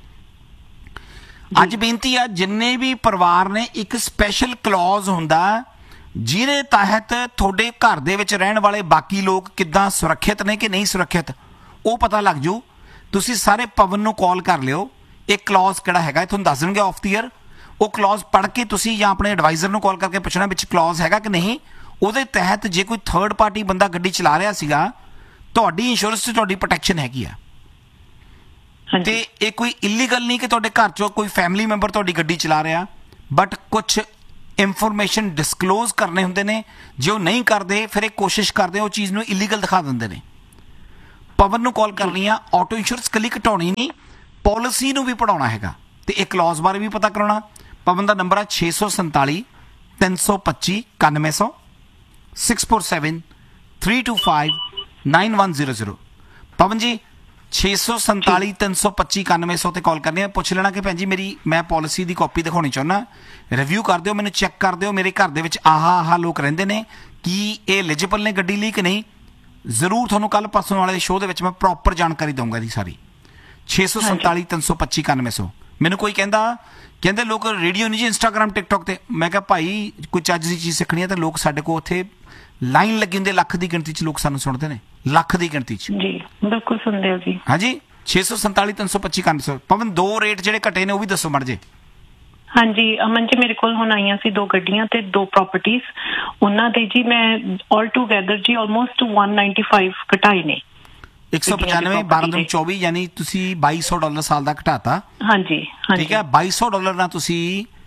ਅੱਜ ਬੇਨਤੀ ਆ, ਜਿੰਨੇ ਵੀ ਪਰਿਵਾਰ ਨੇ ਇੱਕ ਸਪੈਸ਼ਲ ਕਲੌਜ਼ ਹੁੰਦਾ ਜਿਹਦੇ ਤਹਿਤ ਤੁਹਾਡੇ ਘਰ ਦੇ ਵਿੱਚ ਰਹਿਣ ਵਾਲੇ ਬਾਕੀ ਲੋਕ ਕਿੱਦਾਂ ਸੁਰੱਖਿਅਤ ਨੇ ਕਿ ਨਹੀਂ ਸੁਰੱਖਿਅਤ, ਉਹ ਪਤਾ ਲੱਗ ਜੂ। ਤੁਸੀਂ ਸਾਰੇ ਪਵਨ ਨੂੰ ਕਾਲ ਕਰ ਲਿਓ। ਇਹ ਕਲੌਜ਼ ਕਿਹੜਾ ਹੈਗਾ ਤੁਹਾਨੂੰ ਦੱਸ ਦੇਣਗੇ ਆਫ ਦੀ ਈਅਰ। ਉਹ ਕਲੌਜ਼ ਪੜ੍ਹ ਕੇ ਤੁਸੀਂ ਜਾਂ ਆਪਣੇ ਐਡਵਾਈਜ਼ਰ ਨੂੰ ਕਾਲ ਕਰਕੇ ਪੁੱਛਣਾ ਵਿੱਚ ਕਲੌਜ਼ ਹੈਗਾ ਕਿ ਨਹੀਂ। ਉਹਦੇ ਤਹਿਤ ਜੇ ਕੋਈ ਥਰਡ ਪਾਰਟੀ ਬੰਦਾ ਗੱਡੀ ਚਲਾ ਰਿਹਾ ਸੀਗਾ, ਤੁਹਾਡੀ ਇੰਸ਼ੋਰੈਂਸ 'ਚ ਤੁਹਾਡੀ ਪ੍ਰੋਟੈਕਸ਼ਨ ਹੈਗੀ ਆ। ਤੇ ਇਹ ਕੋਈ ਇਲੀਗਲ ਨਹੀਂ ਕਿ ਤੁਹਾਡੇ ਘਰ 'ਚੋਂ ਕੋਈ ਫੈਮਿਲੀ ਮੈਂਬਰ ਤੁਹਾਡੀ ਗੱਡੀ ਚਲਾ ਰਿਹਾ, ਬਟ ਕੁਛ ਇਨਫੋਰਮੇਸ਼ਨ ਡਿਸਕਲੋਜ਼ ਕਰਨੇ ਹੁੰਦੇ ਨੇ। ਜੇ ਉਹ ਨਹੀਂ ਕਰਦੇ ਫਿਰ ਇਹ ਕੋਸ਼ਿਸ਼ ਕਰਦੇ ਉਹ ਚੀਜ਼ ਨੂੰ ਇਲੀਗਲ ਦਿਖਾ ਦਿੰਦੇ ਨੇ। ਪਵਨ ਨੂੰ ਕਾਲ ਕਰਨੀ ਆ। ਆਟੋ ਇੰਸ਼ੋਰੈਂਸ ਕੱਲੀ ਘਟਾਉਣੀ ਨਹੀਂ, ਪਾਲਿਸੀ ਨੂੰ ਵੀ ਪੜਾਉਣਾ ਹੈਗਾ ਤੇ ਇਹ ਕਲੌਜ਼ ਬਾਰੇ ਵੀ ਪਤਾ ਕਰਾਉਣਾ। ਪਵਨ ਦਾ ਨੰਬਰ ਹੈ 647 325 9100 647 325 9100। ਪਵਨ ਜੀ 647 325 9100 ਤੇ ਕਾਲ ਕਰਨੀ ਹੈ। ਪੁੱਛ ਲੈਣਾ ਕਿ ਭੈਣ ਜੀ ਮੈਂ ਪਾਲਿਸੀ ਦੀ ਕਾਪੀ ਦਿਖਾਉਣੀ ਚਾਹੁੰਦਾ, ਰਿਵਿਊ ਕਰ ਦਿਓ, ਮੈਨੂੰ ਚੈੱਕ ਕਰ ਦਿਓ ਮੇਰੇ ਘਰ ਦੇ ਵਿੱਚ ਆਹ ਲੋਕ ਰਹਿੰਦੇ ਨੇ, ਕੀ ਇਹ ਐਲੀਜੀਬਲ ਨੇ ਗੱਡੀ ਲਈ ਕਿ ਨਹੀਂ। ਜ਼ਰੂਰ ਤੁਹਾਨੂੰ ਕੱਲ ਪਰਸੋਂ ਵਾਲੇ ਸ਼ੋਅ ਦੇ ਵਿੱਚ ਮੈਂ ਪ੍ਰੋਪਰ ਜਾਣਕਾਰੀ ਦਊਂਗਾ ਜੀ ਸਾਰੀ। 647 325 9100। ਮੈਨੂੰ ਕੋਈ ਕਹਿੰਦੇ ਲੋਕ ਰੇਡੀਓ ਨਹੀਂ ਜੀ, ਇੰਸਟਾਗ੍ਰਾਮ ਟਿਕਟੋਕ ਤੇ। ਮੈਂ ਕਿਹਾ ਭਾਈ ਕੋਈ ਚੱਜ ਦੀ ਚੀਜ਼ ਸਿੱਖਣੀ ਹੈ ਤਾਂ ਲੋਕ ਸਾਡੇ ਕੋਲ ਉੱਥੇ ਲਾਈਨ ਲੱਗੀ ਹੁੰਦੀ, ਲੱਖ ਦੀ ਗਿਣਤੀ 'ਚ ਲੋਕ ਸਾਨੂੰ ਸੁਣਦੇ ਨੇ, ਲੱਖ ਦੀ ਗਿਣਤੀ 'ਚ। ਜੀ ਬਿਲਕੁਲ ਸੁਣਦੇ ਹੋ ਜੀ। ਹਾਂਜੀ 647 325 9100। ਪਵਨ ਦੋ ਰੇਟ ਜਿਹੜੇ ਘਟੇ ਨੇ ਉਹ ਵੀ ਦੱਸੋ ਮੜ ਜੇ। ਹਾਂਜੀ ਅਮਨ ਜੀ, ਮੇਰੇ ਕੋਲ ਹੁਣ ਆਈਆਂ ਸੀ 2 ਗੱਡੀਆਂ ਤੇ 2 ਪ੍ਰਾਪਰਟੀਆਂ। ਉਹਨਾਂ ਦੇ ਜੀ ਮੈਂ ਆਲ ਟੂਗੇਦਰ ਜੀ ਆਲਮੋਸਟ 195 ਘਟਾਏ ਨੇ। 195 12/24 ਯਾਨੀ ਤੁਸੀਂ $2200 ਸਾਲ ਦਾ ਘਟਾਤਾ। ਹਾਂਜੀ ਠੀਕ ਹੈ। $2200 ਨਾਲ ਤੁਸੀਂ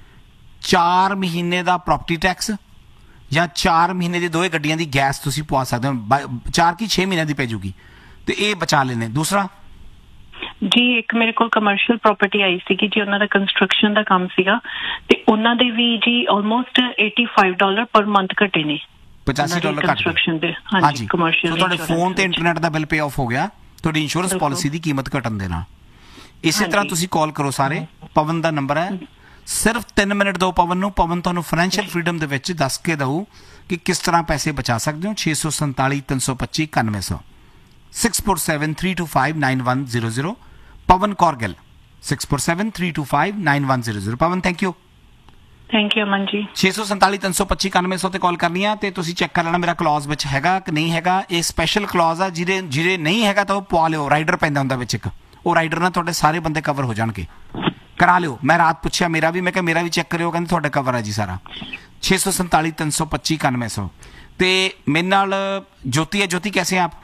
4 ਮਹੀਨੇ ਦਾ ਪ੍ਰੋਪਰਟੀ ਟੈਕਸ ਜਾਂ 4 ਮਹੀਨੇ ਦੀ ਦੋਵੇਂ ਗੱਡੀਆਂ ਦੀ ਗੈਸ ਤੁਸੀਂ ਪਵਾ ਸਕਦੇ ਹੋ। 4 ਕੀ 6 ਮਹੀਨਿਆਂ ਦੀ ਪੈ ਜੂਗੀ ਤੇ ਇਹ ਬਚਾ ਲੈਣੇ। ਦੂਸਰਾ ਜੀ ਇੱਕ ਮੇਰੇ ਕੋਲ ਕਮਰਸ਼ੀਅਲ ਪ੍ਰਾਪਰਟੀ ਆਈ ਸੀਗੀ ਜੀ, ਉਹਨਾਂ ਦਾ ਕੰਸਟਰਕਸ਼ਨ ਦਾ ਕੰਮ ਸੀਗਾ ਤੇ ਉਹਨਾਂ ਦੇ ਵੀ ਜੀ ਆਲਮੋਸਟ $85 ਪਰ ਮੰਥ ਘਟੇ ਨੇ। $85 ਕੰਸਟਰਕਸ਼ਨ ਦੇ। ਹਾਂਜੀ ਕਮਰਸ਼ੀਅਲ ਤੁਹਾਡੇ ਫੋਨ ਤੇ internet the bill pay of ਹੋ ਗਿਆ ਤੁਹਾਡੀ ਇੰਸ਼ੋਰੈਂਸ ਪਾਲਿਸੀ ਦੀ ਕੀਮਤ ਘਟਣ ਦੇ ਨਾਲ। ਇਸੇ ਤਰ੍ਹਾਂ ਤੁਸੀਂ ਕਾਲ ਕਰੋ ਸਾਰੇ। ਪਵਨ ਦਾ ਨੰਬਰ ਹੈ, ਸਿਰਫ 3 ਮਿੰਟ ਦਿਓ ਪਵਨ ਨੂੰ। ਪਵਨ ਤੁਹਾਨੂੰ ਫਾਈਨੈਂਸ਼ੀਅਲ ਫਰੀडम ਦੇ ਵਿੱਚ ਦੱਸ ਕੇ ਦਊ ਕਿ ਕਿਸ ਤਰ੍ਹਾਂ ਪੈਸੇ ਬਚਾ ਸਕਦੇ ਹੋ। 647 325 9100 647 325 9100। ਪਵਨ ਕੌਰਗਲ 647 325 9100। ਪਵਨ ਥੈਂਕ ਯੂ ਅਮਨ ਜੀ। 647 325 9100 ਤੇ ਕਾਲ ਕਰਨੀ ਆ ਤੇ ਤੁਸੀਂ ਚੈੱਕ ਕਰ ਲੈਣਾ ਮੇਰਾ ਕਲੌਜ਼ ਵਿੱਚ ਹੈਗਾ ਕਿ ਨਹੀਂ ਹੈਗਾ। ਇਹ ਸਪੈਸ਼ਲ ਕਲੌਜ਼ ਆ, ਜਿਹਦੇ ਨਹੀਂ ਹੈਗਾ ਤਾਂ ਉਹ ਪਵਾ ਲਿਓ। ਰਾਈਡਰ ਪੈਂਦਾ ਹੁੰਦਾ ਵਿੱਚ ਇੱਕ, ਉਹ ਰਾਈਡਰ ਨਾਲ ਤੁਹਾਡੇ ਸਾਰੇ ਬੰਦੇ ਕਵਰ ਹੋ ਜਾਣਗੇ। ਕਰਾ ਲਿਓ। ਮੈਂ ਰਾਤ ਪੁੱਛਿਆ ਮੈਂ ਕਿਹਾ ਮੇਰਾ ਵੀ ਚੈੱਕ ਕਰਿਓ, ਕਹਿੰਦੇ ਤੁਹਾਡਾ ਕਵਰ ਹੈ ਜੀ ਸਾਰਾ। 647 325 9100 ਤੇ ਮੇਰੇ ਨਾਲ ज्योति है। ज्योति कैसे हैं आप?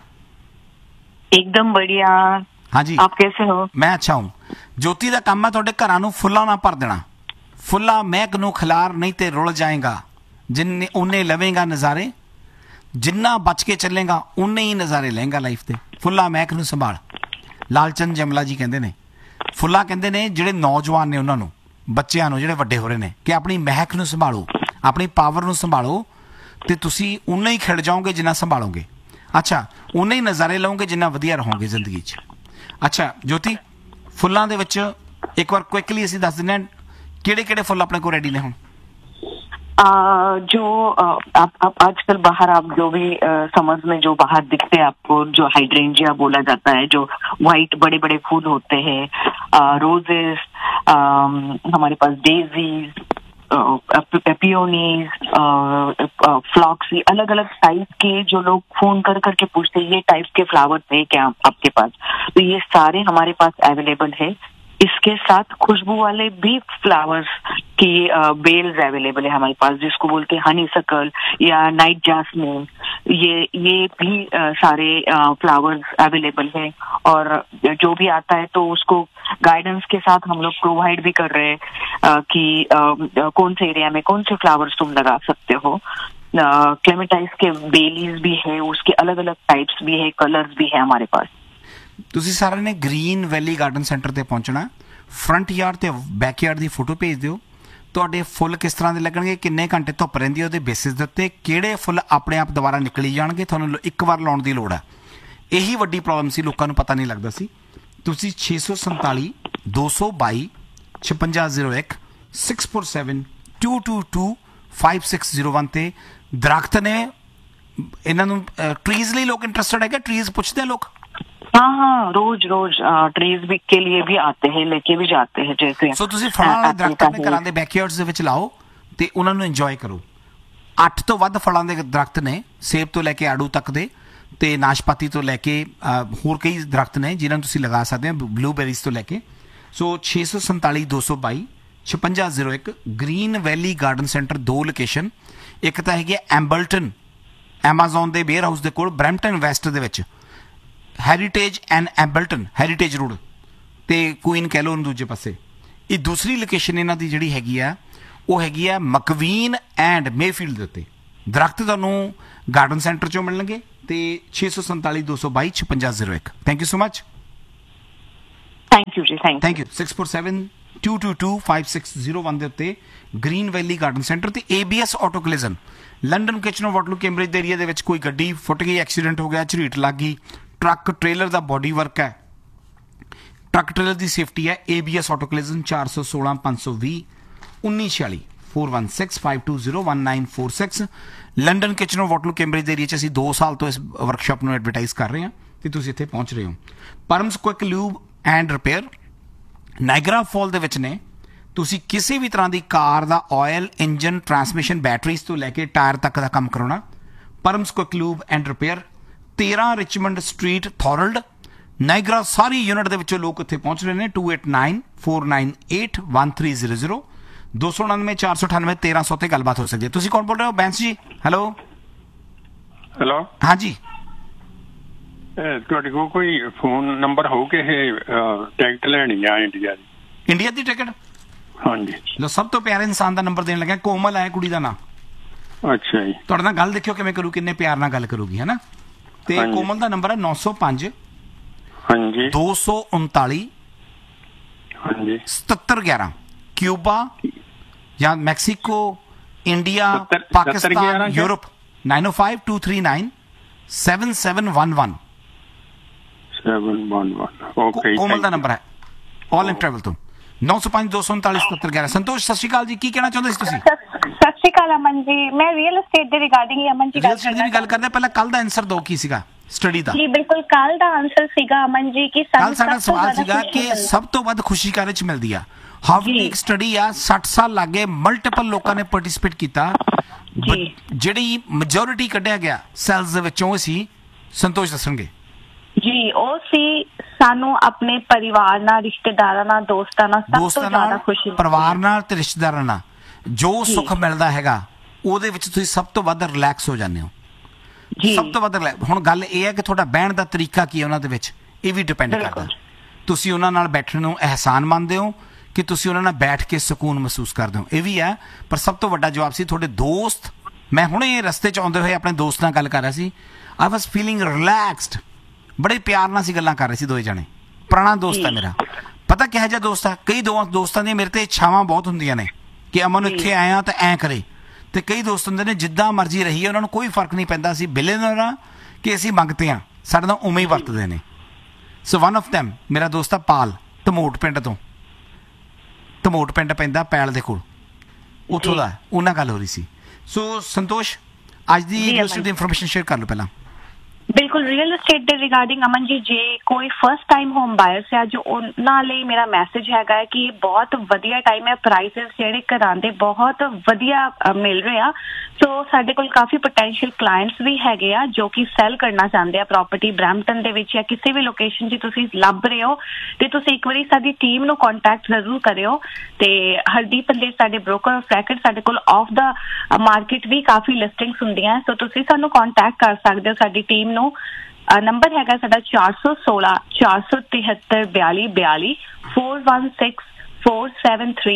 एकदम बढ़िया। हाँ जी, आप कैसे हो? मैं अच्छा हूँ। ज्योति का काम है ਤੁਹਾਡੇ ਘਰਾਂ ਨੂੰ ਫੁੱਲਾਂ ਨਾਲ ਭਰ ਦੇਣਾ। ਫੁੱਲਾ ਮਹਿਕ ਨੂੰ ਖਿਲਾਰ ਨਹੀਂ ਤੇ ਰੁਲ ਜਾਏਗਾ। ਜਿੰਨੇ ਉਹਨੇ ਲਵੇਂਗਾ ਨਜ਼ਾਰੇ, ਜਿੰਨਾ ਬਚ ਕੇ ਚੱਲੇਗਾ ਉਨੇ ਹੀ ਨਜ਼ਾਰੇ ਲਏਗਾ ਲਾਈਫ ਦੇ। ਫੁੱਲਾ ਮਹਿਕ ਨੂੰ ਸੰਭਾਲ। ਲਾਲਚੰਦ ਜਮਲਾ ਜੀ ਕਹਿੰਦੇ ਨੇ, ਫੁੱਲਾ ਕਹਿੰਦੇ ਨੇ ਜਿਹੜੇ ਨੌਜਵਾਨ ਨੇ ਉਹਨਾਂ ਨੂੰ, ਬੱਚਿਆਂ ਨੂੰ ਜਿਹੜੇ ਵੱਡੇ ਹੋ ਰਹੇ ਨੇ, ਕਿ ਆਪਣੀ ਮਹਿਕ ਨੂੰ ਸੰਭਾਲੋ, ਆਪਣੀ ਪਾਵਰ ਨੂੰ ਸੰਭਾਲੋ ਤੇ ਤੁਸੀਂ ਉਨਾ ਹੀ ਖਿੜ ਜਾਓਗੇ ਜਿੰਨਾ ਸੰਭਾਲੋਗੇ। ਅੱਛਾ, ਉਨੇ ਹੀ ਨਜ਼ਾਰੇ ਲਓਗੇ ਜਿੰਨਾ ਵਧੀਆ ਰਹੋਗੇ ਜ਼ਿੰਦਗੀ 'ਚ। ਅੱਛਾ ज्योति, ਫੁੱਲਾਂ ਦੇ ਵਿੱਚ ਇੱਕ ਵਾਰ ਕੁਇਕਲੀ ਅਸੀਂ ਦੱਸ ਦਿੰਦੇ ਹਾਂ ਕਿਹੜੇ ਫੁੱਲ ਆਪਣੇ ਕੋਲ ਰੈਡੀ ਨੇ ਹੁਣ। जो आप आजकल बाहर आप जो भी समझ में जो बाहर दिखते हैं आपको, जो हाइड्रेंजिया बोला जाता है, जो वाइट बड़े बड़े फूल होते हैं, रोजेस, हमारे पास डेजीज, पेपियोनीज, फ्लॉक्सी, अलग अलग टाइप के जो लोग फोन कर करके पूछते हैं ये टाइप के फ्लावर्स है क्या आपके पास, तो ये सारे हमारे पास अवेलेबल है। इसके साथ खुशबू वाले भी फ्लावर्स की बेल्स अवेलेबल है हमारे पास, जिसको बोलते हैं हनी सकल या नाइट जैस्मिन। ये भी सारे फ्लावर्स अवेलेबल है और जो भी आता है तो उसको गाइडेंस के साथ हम लोग प्रोवाइड भी कर रहे हैं कि कौन से एरिया में कौन से फ्लावर्स तुम लगा सकते हो। क्लेमेटाइस के बेलीज भी है, उसके अलग अलग टाइप्स भी है, कलर्स भी है हमारे पास। ਤੁਸੀਂ ਸਾਰਿਆਂ ਨੇ ਗ੍ਰੀਨ ਵੈਲੀ ਗਾਰਡਨ ਸੈਂਟਰ ਤੇ ਪਹੁੰਚਣਾ। ਫਰੰਟ ਯਾਰਡ ਤੇ ਬੈਕ ਯਾਰਡ ਦੀ ਫੋਟੋ ਭੇਜ ਦਿਓ। ਤੁਹਾਡੇ ਫੁੱਲ ਕਿਸ ਤਰ੍ਹਾਂ ਦੇ ਲੱਗਣਗੇ, ਕਿੰਨੇ ਘੰਟੇ ਧੁੱਪ ਰਹਿੰਦੀ ਹੈ ਉਹਦੇ ਬੇਸਿਸ ਦੇ ਉੱਤੇ, ਕਿਹੜੇ ਫੁੱਲ ਆਪਣੇ ਆਪ ਦੁਬਾਰਾ ਨਿਕਲੀ ਜਾਣਗੇ, ਤੁਹਾਨੂੰ ਇੱਕ ਵਾਰ ਲਾਉਣ ਦੀ ਲੋੜ ਹੈ। ਇਹੀ ਵੱਡੀ ਪ੍ਰੋਬਲਮ ਸੀ, ਲੋਕਾਂ ਨੂੰ ਪਤਾ ਨਹੀਂ ਲੱਗਦਾ ਸੀ। ਤੁਸੀਂ 647 222 5601 647 222 5601 ਤੇ ਦਰਖਤ ਨੇ ਇਹਨਾਂ ਨੂੰ ਟਰੀਜ਼ ਲਈ ਲੋਕ ਇੰਟਰਸਟਡ ਹੈਗੇ। ਟਰੀਜ਼ ਪੁੱਛਦੇ ਲੋਕ हाँ, रोज ट्रीज भी के लिए भी आते हैं, लेके भी जाते हैं। जैसे ਸੋ ਤੁਸੀਂ ਫਲਾਂ ਵਾਲੇ ਦਰਖਤ ਆਪਣੇ ਘਰਾਂ ਦੇ ਬੈਕਯਾਰਡਸ ਦੇ ਵਿੱਚ ਲਾਓ ਤੇ ਉਹਨਾਂ ਨੂੰ ਇੰਜੋਏ ਕਰੋ। 8 ਤੋਂ ਵੱਧ ਫਲਾਂ ਦੇ ਦਰਖਤ ਨੇ, ਸੇਬ ਤੋਂ ਲੈ ਕੇ ਆੜੂ ਤੱਕ ਦੇ, ਤੇ ਨਾਸ਼ਪਾਤੀ ਤੋਂ ਲੈ ਕੇ ਹੋਰ ਕਈ ਦਰਖਤ ਨੇ ਜਿਨ੍ਹਾਂ ਨੂੰ ਤੁਸੀਂ ਲਗਾ ਸਕਦੇ ਹੋ, ਬਲੂਬੇਰੀਜ਼ ਤੋਂ ਲੈ ਕੇ। ਸੋ 647 222 5601 ਗ੍ਰੀਨ ਵੈਲੀ ਗਾਰਡਨ ਸੈਂਟਰ, 2 ਲੋਕੇਸ਼ਨ। ਇੱਕ ਤਾਂ ਹੈਗੀ ਐਂਬਲਟਨ, ਐਮਾਜ਼ੋਨ ਦੇ ਵੇਅਰ ਹਾਊਸ ਦੇ ਕੋਲ, ਬਰੈਂਪਟਨ ਵੈਸਟ ਦੇ ਵਿੱਚ, ਹੈਰੀਟੇਜ ਐਂਡ ਐਂਬਲਟਨ, ਹੈਰੀਟੇਜ ਰੋਡ ਤੇ ਕੁਈਨ ਕਹਿ ਲਓ ਉਹਨੂੰ ਦੂਜੇ ਪਾਸੇ। ਇਹ ਦੂਸਰੀ ਲੋਕੇਸ਼ਨ ਇਹਨਾਂ ਦੀ ਜਿਹੜੀ ਹੈਗੀ ਆ ਉਹ ਹੈਗੀ ਆ ਮਕਵੀਨ ਐਂਡ ਮੇਫੀਲਡ ਦੇ ਉੱਤੇ। ਦਰਖਤ ਤੁਹਾਨੂੰ ਗਾਰਡਨ ਸੈਂਟਰ ਚੋਂ ਮਿਲਣਗੇ ਤੇ 647 222 5601। Thank you so much. Thank you ji, thank you. 647 222 5601 ਦੇ ਉੱਤੇ ਗ੍ਰੀਨ ਵੈਲੀ ਗਾਰਡਨ ਸੈਂਟਰ ਤੇ ABS auto ਕਲਿਜ਼ਨ, London, Kitchener, Waterloo, Cambridge ਦੇ ਏਰੀਆ ਦੇ ਵਿੱਚ ਕੋਈ ਗੱਡੀ ਫੁੱਟ ਗਈ, ਐਕਸੀਡੈਂਟ ਹੋ ਗਿਆ, ਝਰੀਟ ਲੱਗ ਗਈ, ਟਰੱਕ ਟ੍ਰੇਲਰ ਦਾ ਬੋਡੀ ਵਰਕ ਹੈ, ਟਰੱਕ ਟ੍ਰੇਲਰ ਦੀ ਸੇਫਟੀ ਹੈ, ABS auto ਕਲਿਜ਼ਨ 416 520 1946 416 520 1946। London, Kitchener, Waterloo, Cambridge ਦੇ ਏਰੀਆ 'ਚ ਅਸੀਂ 2 ਸਾਲ ਤੋਂ ਇਸ ਵਰਕਸ਼ਾਪ ਨੂੰ ਐਡਵਰਟਾਈਜ਼ ਕਰ ਰਹੇ ਹਾਂ ਤੇ ਤੁਸੀਂ ਇੱਥੇ ਪਹੁੰਚ ਰਹੇ ਹੋ। ਪਰਮਸ quick lube and repair Niagara fall ਦੇ ਵਿੱਚ ਨੇ। ਤੁਸੀਂ ਕਿਸੇ ਵੀ ਤਰ੍ਹਾਂ ਦੀ ਕਾਰ ਦਾ ਆਇਲ, ਇੰਜਨ, ਟਰਾਂਸਮਿਸ਼ਨ, ਬੈਟਰੀਜ਼ ਤੋਂ ਲੈ ਕੇ ਟਾਇਰ ਤੱਕ ਦਾ ਕੰਮ ਕਰਾਉਣਾ, ਪਰਮਸ quick lube and repair, 13 Richmond street, ਥੋਰਲਡ, Niagara. Sorry unit ਦੇ ਵਿੱਚੋਂ ਲੋਕ ਇੱਥੇ ਪਹੁੰਚ ਰਹੇ ਨੇ। 289 498 1300 299 498 1300 ਤੇ ਗੱਲਬਾਤ ਹੋ ਸਕਦੀ ਹੈ। ਤੁਸੀਂ ਕੌਣ ਬੋਲ ਰਹੇ ਹੋ? ਬੈਂਸ ਜੀ, ਹੈਲੋ। ਹੈਲੋ, ਹਾਂਜੀ। ਤੁਹਾਡੇ ਕੋਲ ਕੋਈ ਫੋਨ ਨੰਬਰ ਹੋਊ ਕਿ ਇਹ ਟਿਕਟ ਲੈਣੀ ਆ ਇੰਡੀਆ ਦੀ? ਇੰਡੀਆ ਦੀ ਟਿਕਟ? ਹਾਂਜੀ। ਲੋ, ਸਭ ਤੋਂ ਪਿਆਰੇ ਇਨਸਾਨ ਦਾ ਨੰਬਰ ਦੇਣ ਲੱਗਾ। ਕੋਮਲ ਹੈ ਕੁੜੀ ਦਾ ਨਾਂ। ਅੱਛਾ ਜੀ। ਤੁਹਾਡੇ ਨਾਲ ਗੱਲ ਦੇਖਿਓ ਕਿਵੇਂ ਕਰੂ, ਕਿੰਨੇ ਪਿਆਰ ਨਾਲ ਗੱਲ ਕਰੂਗੀ, ਹੈ ਨਾ। ਤੇ ਕੋਮਲ ਦਾ ਨੰਬਰ ਹੈ 905 ਹਾਂਜੀ 239 ਹਾਂਜੀ 7711। ਕਿਊਬਾ ਜਾਂ Mexico, India, Pakistan, Europe. 905 239 7711 okay. ਕੋਮਲ ਦਾ ਨੰਬਰ ਹੈ ਆਲ ਇਨ ਟਰੈਵਲ ਤੋਂ। 905 239 7711। ਸੰਤੋਸ਼, ਸਤਿ ਸ਼੍ਰੀ ਅਕਾਲ ਜੀ। ਕੀ ਕਹਿਣਾ ਚਾਹੁੰਦੇ ਸੀ ਤੁਸੀਂ? ਸਤਿ ਸ਼੍ਰੀ ਅਕਾਲ ਅਮਨ ਜੀ, ਮੈਂ ਰੀਅਲ ਏਸਟੇਟ ਦੇ regarding Aman ji real estate ਦੀ ਵੀ ਗੱਲ ਕਰਦੇ। ਪਹਿਲਾਂ ਕੱਲ ਦਾ ਆਨਸਰ ਦਿਓ, ਕੀ ਸੀਗਾ ਸਟੱਡੀ ਦਾ? ਜੀ ਬਿਲਕੁਲ, ਕੱਲ ਦਾ ਆਨਸਰ ਸੀਗਾ ਅਮਨ ਜੀ ਕਿ ਕੱਲ ਸਾਡਾ ਸਵਾਲ ਸੀਗਾ ਕਿ ਸਭ ਤੋਂ ਵੱਧ ਖੁਸ਼ੀ ਕਾਹਦੇ ਚ ਮਿਲਦੀ ਆ। ਹਾਫ ਦੀ ਇੱਕ ਸਟੱਡੀ ਆ, 60 ਸਾਲ ਲੱਗੇ, ਮਲਟੀਪਲ ਲੋਕਾਂ ਨੇ ਪਾਰਟਿਸਿਪੇਟ ਕੀਤਾ, ਜਿਹੜੀ ਮੈਜੋਰਿਟੀ ਕੱਢਿਆ ਗਿਆ ਸੈਲਸ ਦੇ ਵਿੱਚੋਂ ਸੀ। ਸੰਤੋਸ਼ ਦੱਸਣਗੇ ਜੀ। ਉਹ ਸੀ ਸਾਨੂੰ ਆਪਣੇ ਪਰਿਵਾਰ ਨਾਲ, ਰਿਸ਼ਤੇਦਾਰਾਂ ਨਾਲ, ਦੋਸਤਾਂ ਨਾਲ, ਸਭ ਤੋਂ ਜ਼ਿਆਦਾ ਖੁਸ਼ੀ, ਪਰਿਵਾਰ ਨਾਲ ਤੇ ਰਿਸ਼ਤੇਦਾਰਾਂ ਨਾਲ ਜੋ ਸੁੱਖ ਮਿਲਦਾ ਹੈਗਾ ਉਹਦੇ ਵਿੱਚ ਤੁਸੀਂ ਸਭ ਤੋਂ ਵੱਧ ਰਿਲੈਕਸ ਹੋ ਜਾਂਦੇ ਹੋ। ਸਭ ਤੋਂ ਵੱਧ ਹੁਣ ਗੱਲ ਇਹ ਹੈ ਕਿ ਤੁਹਾਡਾ ਬਹਿਣ ਦਾ ਤਰੀਕਾ ਕੀ ਹੈ ਉਹਨਾਂ ਦੇ ਵਿੱਚ, ਇਹ ਵੀ ਡਿਪੈਂਡ ਕਰਦਾ। ਤੁਸੀਂ ਉਹਨਾਂ ਨਾਲ ਬੈਠਣ ਨੂੰ ਅਹਿਸਾਨ ਮੰਨਦੇ ਹੋ ਕਿ ਤੁਸੀਂ ਉਹਨਾਂ ਨਾਲ ਬੈਠ ਕੇ ਸਕੂਨ ਮਹਿਸੂਸ ਕਰਦੇ ਹੋ, ਇਹ ਵੀ ਹੈ। ਪਰ ਸਭ ਤੋਂ ਵੱਡਾ ਜਵਾਬ ਸੀ ਤੁਹਾਡੇ ਦੋਸਤ। ਮੈਂ ਹੁਣੇ ਰਸਤੇ 'ਚ ਆਉਂਦੇ ਹੋਏ ਆਪਣੇ ਦੋਸਤ ਨਾਲ ਗੱਲ ਕਰ ਰਿਹਾ ਸੀ। ਆਈ ਵਾਸ ਫੀਲਿੰਗ ਰਿਲੈਕਸਡ। ਬੜੇ ਪਿਆਰ ਨਾਲ ਅਸੀਂ ਗੱਲਾਂ ਕਰ ਰਹੇ ਸੀ, ਦੋਵੇਂ ਜਣੇ। ਪੁਰਾਣਾ ਦੋਸਤ ਹੈ ਮੇਰਾ। ਪਤਾ ਕਿਹੋ ਜਿਹਾ ਦੋਸਤ ਹੈ? ਕਈ ਦੋਸਤਾਂ ਦੀਆਂ ਮੇਰੇ ਤੇ ਇੱਛਾਵਾਂ ਬਹੁਤ ਹੁੰਦੀਆਂ ਨੇ ਕਿ ਅਮਨ ਇੱਥੇ ਆਇਆ ਤਾਂ ਐਂ ਕਰੇ, ਤੇ ਕਈ ਦੋਸਤ ਹੁੰਦੇ ਨੇ ਜਿੱਦਾਂ ਮਰਜ਼ੀ ਰਹੀਏ, ਉਹਨਾਂ ਨੂੰ ਕੋਈ ਫਰਕ ਨਹੀਂ ਪੈਂਦਾ ਅਸੀਂ ਬਿੱਲੇ ਨਾਲ ਕਿ ਅਸੀਂ ਮੰਗਤੇ ਹਾਂ, ਸਾਡੇ ਨਾਲ ਉਵੇਂ ਹੀ ਵਰਤਦੇ ਨੇ। ਸੋ ਵਨ ਆਫ ਦੈਮ ਮੇਰਾ ਦੋਸਤ ਆ ਪਾਲ, ਧਮੋਟ ਪਿੰਡ ਤੋਂ। ਧਮੋਟ ਪਿੰਡ ਪੈਂਦਾ ਪੈਲ ਦੇ ਕੋਲ, ਉੱਥੋਂ ਦਾ। ਉਹਨਾਂ ਗੱਲ ਹੋ ਰਹੀ ਸੀ। ਸੋ ਸੰਤੋਸ਼, ਅੱਜ ਦੀ ਇਨਫੋਰਮੇਸ਼ਨ ਸ਼ੇਅਰ ਕਰ ਲਓ ਪਹਿਲਾਂ। ਬਿਲਕੁਲ, ਰੀਅਲ ਏਸਟੇਟ ਦੇ ਰਿਗਾਰਡਿੰਗ ਅਮਨ ਜੀ, ਜੇ ਕੋਈ ਫਸਟ ਟਾਈਮ ਹੋਮ ਬਾਇਰਸ ਹੈ, ਜੋ ਉਹਨਾਂ ਲਈ ਮੇਰਾ ਮੈਸੇਜ ਹੈਗਾ ਹੈ ਕਿ ਬਹੁਤ ਵਧੀਆ ਟਾਈਮ ਹੈ। ਪ੍ਰਾਈਸਿਸ ਜਿਹੜੇ ਘਰਾਂ ਦੇ ਬਹੁਤ ਵਧੀਆ ਮਿਲ ਰਹੇ ਆ। ਸੋ ਸਾਡੇ ਕੋਲ ਕਾਫੀ ਪੋਟੈਂਸ਼ੀਅਲ ਕਲਾਇੰਟਸ ਵੀ ਹੈਗੇ ਆ ਜੋ ਕਿ ਸੈਲ ਕਰਨਾ ਚਾਹੁੰਦੇ ਆ ਪ੍ਰੋਪਰਟੀ ਬਰੈਂਪਟਨ ਦੇ ਵਿੱਚ ਜਾਂ ਕਿਸੇ ਵੀ ਲੋਕੇਸ਼ਨ 'ਚ ਤੁਸੀਂ ਲੱਭ ਰਹੇ ਹੋ, ਤੇ ਤੁਸੀਂ ਇੱਕ ਵਾਰੀ ਸਾਡੀ ਟੀਮ ਨੂੰ ਕੰਟੈਕਟ ਜ਼ਰੂਰ ਕਰਿਓ। ਤੇ ਹਰਦੀਪ ਪੰਦੇ ਸਾਡੇ ਬ੍ਰੋਕਰ ਆਫ ਰੈਕਡ, ਸਾਡੇ ਕੋਲ of the market we coffee listings ਹੁੰਦੀਆਂ। ਸੋ ਤੁਸੀਂ ਸਾਨੂੰ ਕੰਟੈਕਟ ਕਰ ਸਕਦੇ ਹੋ, ਸਾਡੀ ਟੀਮ ਨੂੰ। ਨੰਬਰ ਹੈਗਾ ਸਾਡਾ 416 473 4242 416 473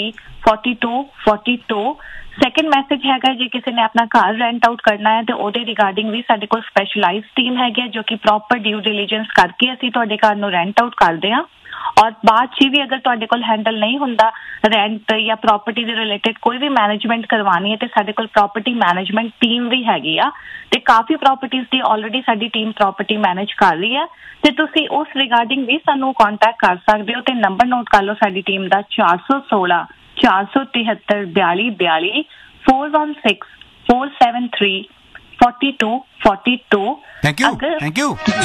4242। ਸੈਕੰਡ ਮੈਸੇਜ ਹੈਗਾ, ਜੇ ਕਿਸੇ ਨੇ ਆਪਣਾ ਘਰ ਰੈਂਟ ਆਊਟ ਕਰਨਾ ਹੈ ਤੇ ਉਹਦੇ ਰਿਗਾਰਡਿੰਗ ਵੀ ਸਾਡੇ ਕੋਲ ਸਪੈਸ਼ਲਾਈਜ਼ਡ ਟੀਮ ਹੈਗੀ ਹੈ ਜੋ ਕਿ ਪ੍ਰੋਪਰ ਡਿਊ ਡਿਲੀਜੈਂਸ ਕਰਕੇ ਅਸੀਂ ਤੁਹਾਡੇ ਘਰ ਨੂੰ ਰੈਂਟ ਆਊਟ ਕਰਦੇ ਹਾਂ। ਔਰ ਬਾਅਦ 'ਚ ਵੀ ਅਗਰ ਤੁਹਾਡੇ ਕੋਲ ਹੈਂਡਲ ਨਹੀਂ ਹੁੰਦਾ ਰੈਂਟ ਜਾਂ ਪ੍ਰੋਪਰਟੀ ਦੇ ਰਿਲੇਟਡ ਕੋਈ ਵੀ ਮੈਨੇਜਮੈਂਟ ਕਰਵਾਉਣੀ ਹੈ, ਤੇ ਸਾਡੇ ਕੋਲ ਪ੍ਰੋਪਰਟੀ ਮੈਨੇਜਮੈਂਟ ਟੀਮ ਵੀ ਹੈਗੀ ਆ, ਤੇ ਕਾਫੀ ਪ੍ਰੋਪਰਟੀਜ਼ ਦੀ ਆਲਰੇਡੀ ਸਾਡੀ ਟੀਮ ਪ੍ਰੋਪਰਟੀ ਮੈਨੇਜ ਕਰ ਰਹੀ ਹੈ। ਤੇ ਤੁਸੀਂ ਉਸ ਰਿਗਾਰਡਿੰਗ ਵੀ ਸਾਨੂੰ ਕੰਟੈਕਟ ਕਰ ਸਕਦੇ ਹੋ। ਤੇ ਨੰਬਰ ਨੋਟ ਕਰ ਲਓ ਸਾਡੀ ਟੀਮ ਦਾ 416 473 4242 416 473 4242। Thank you.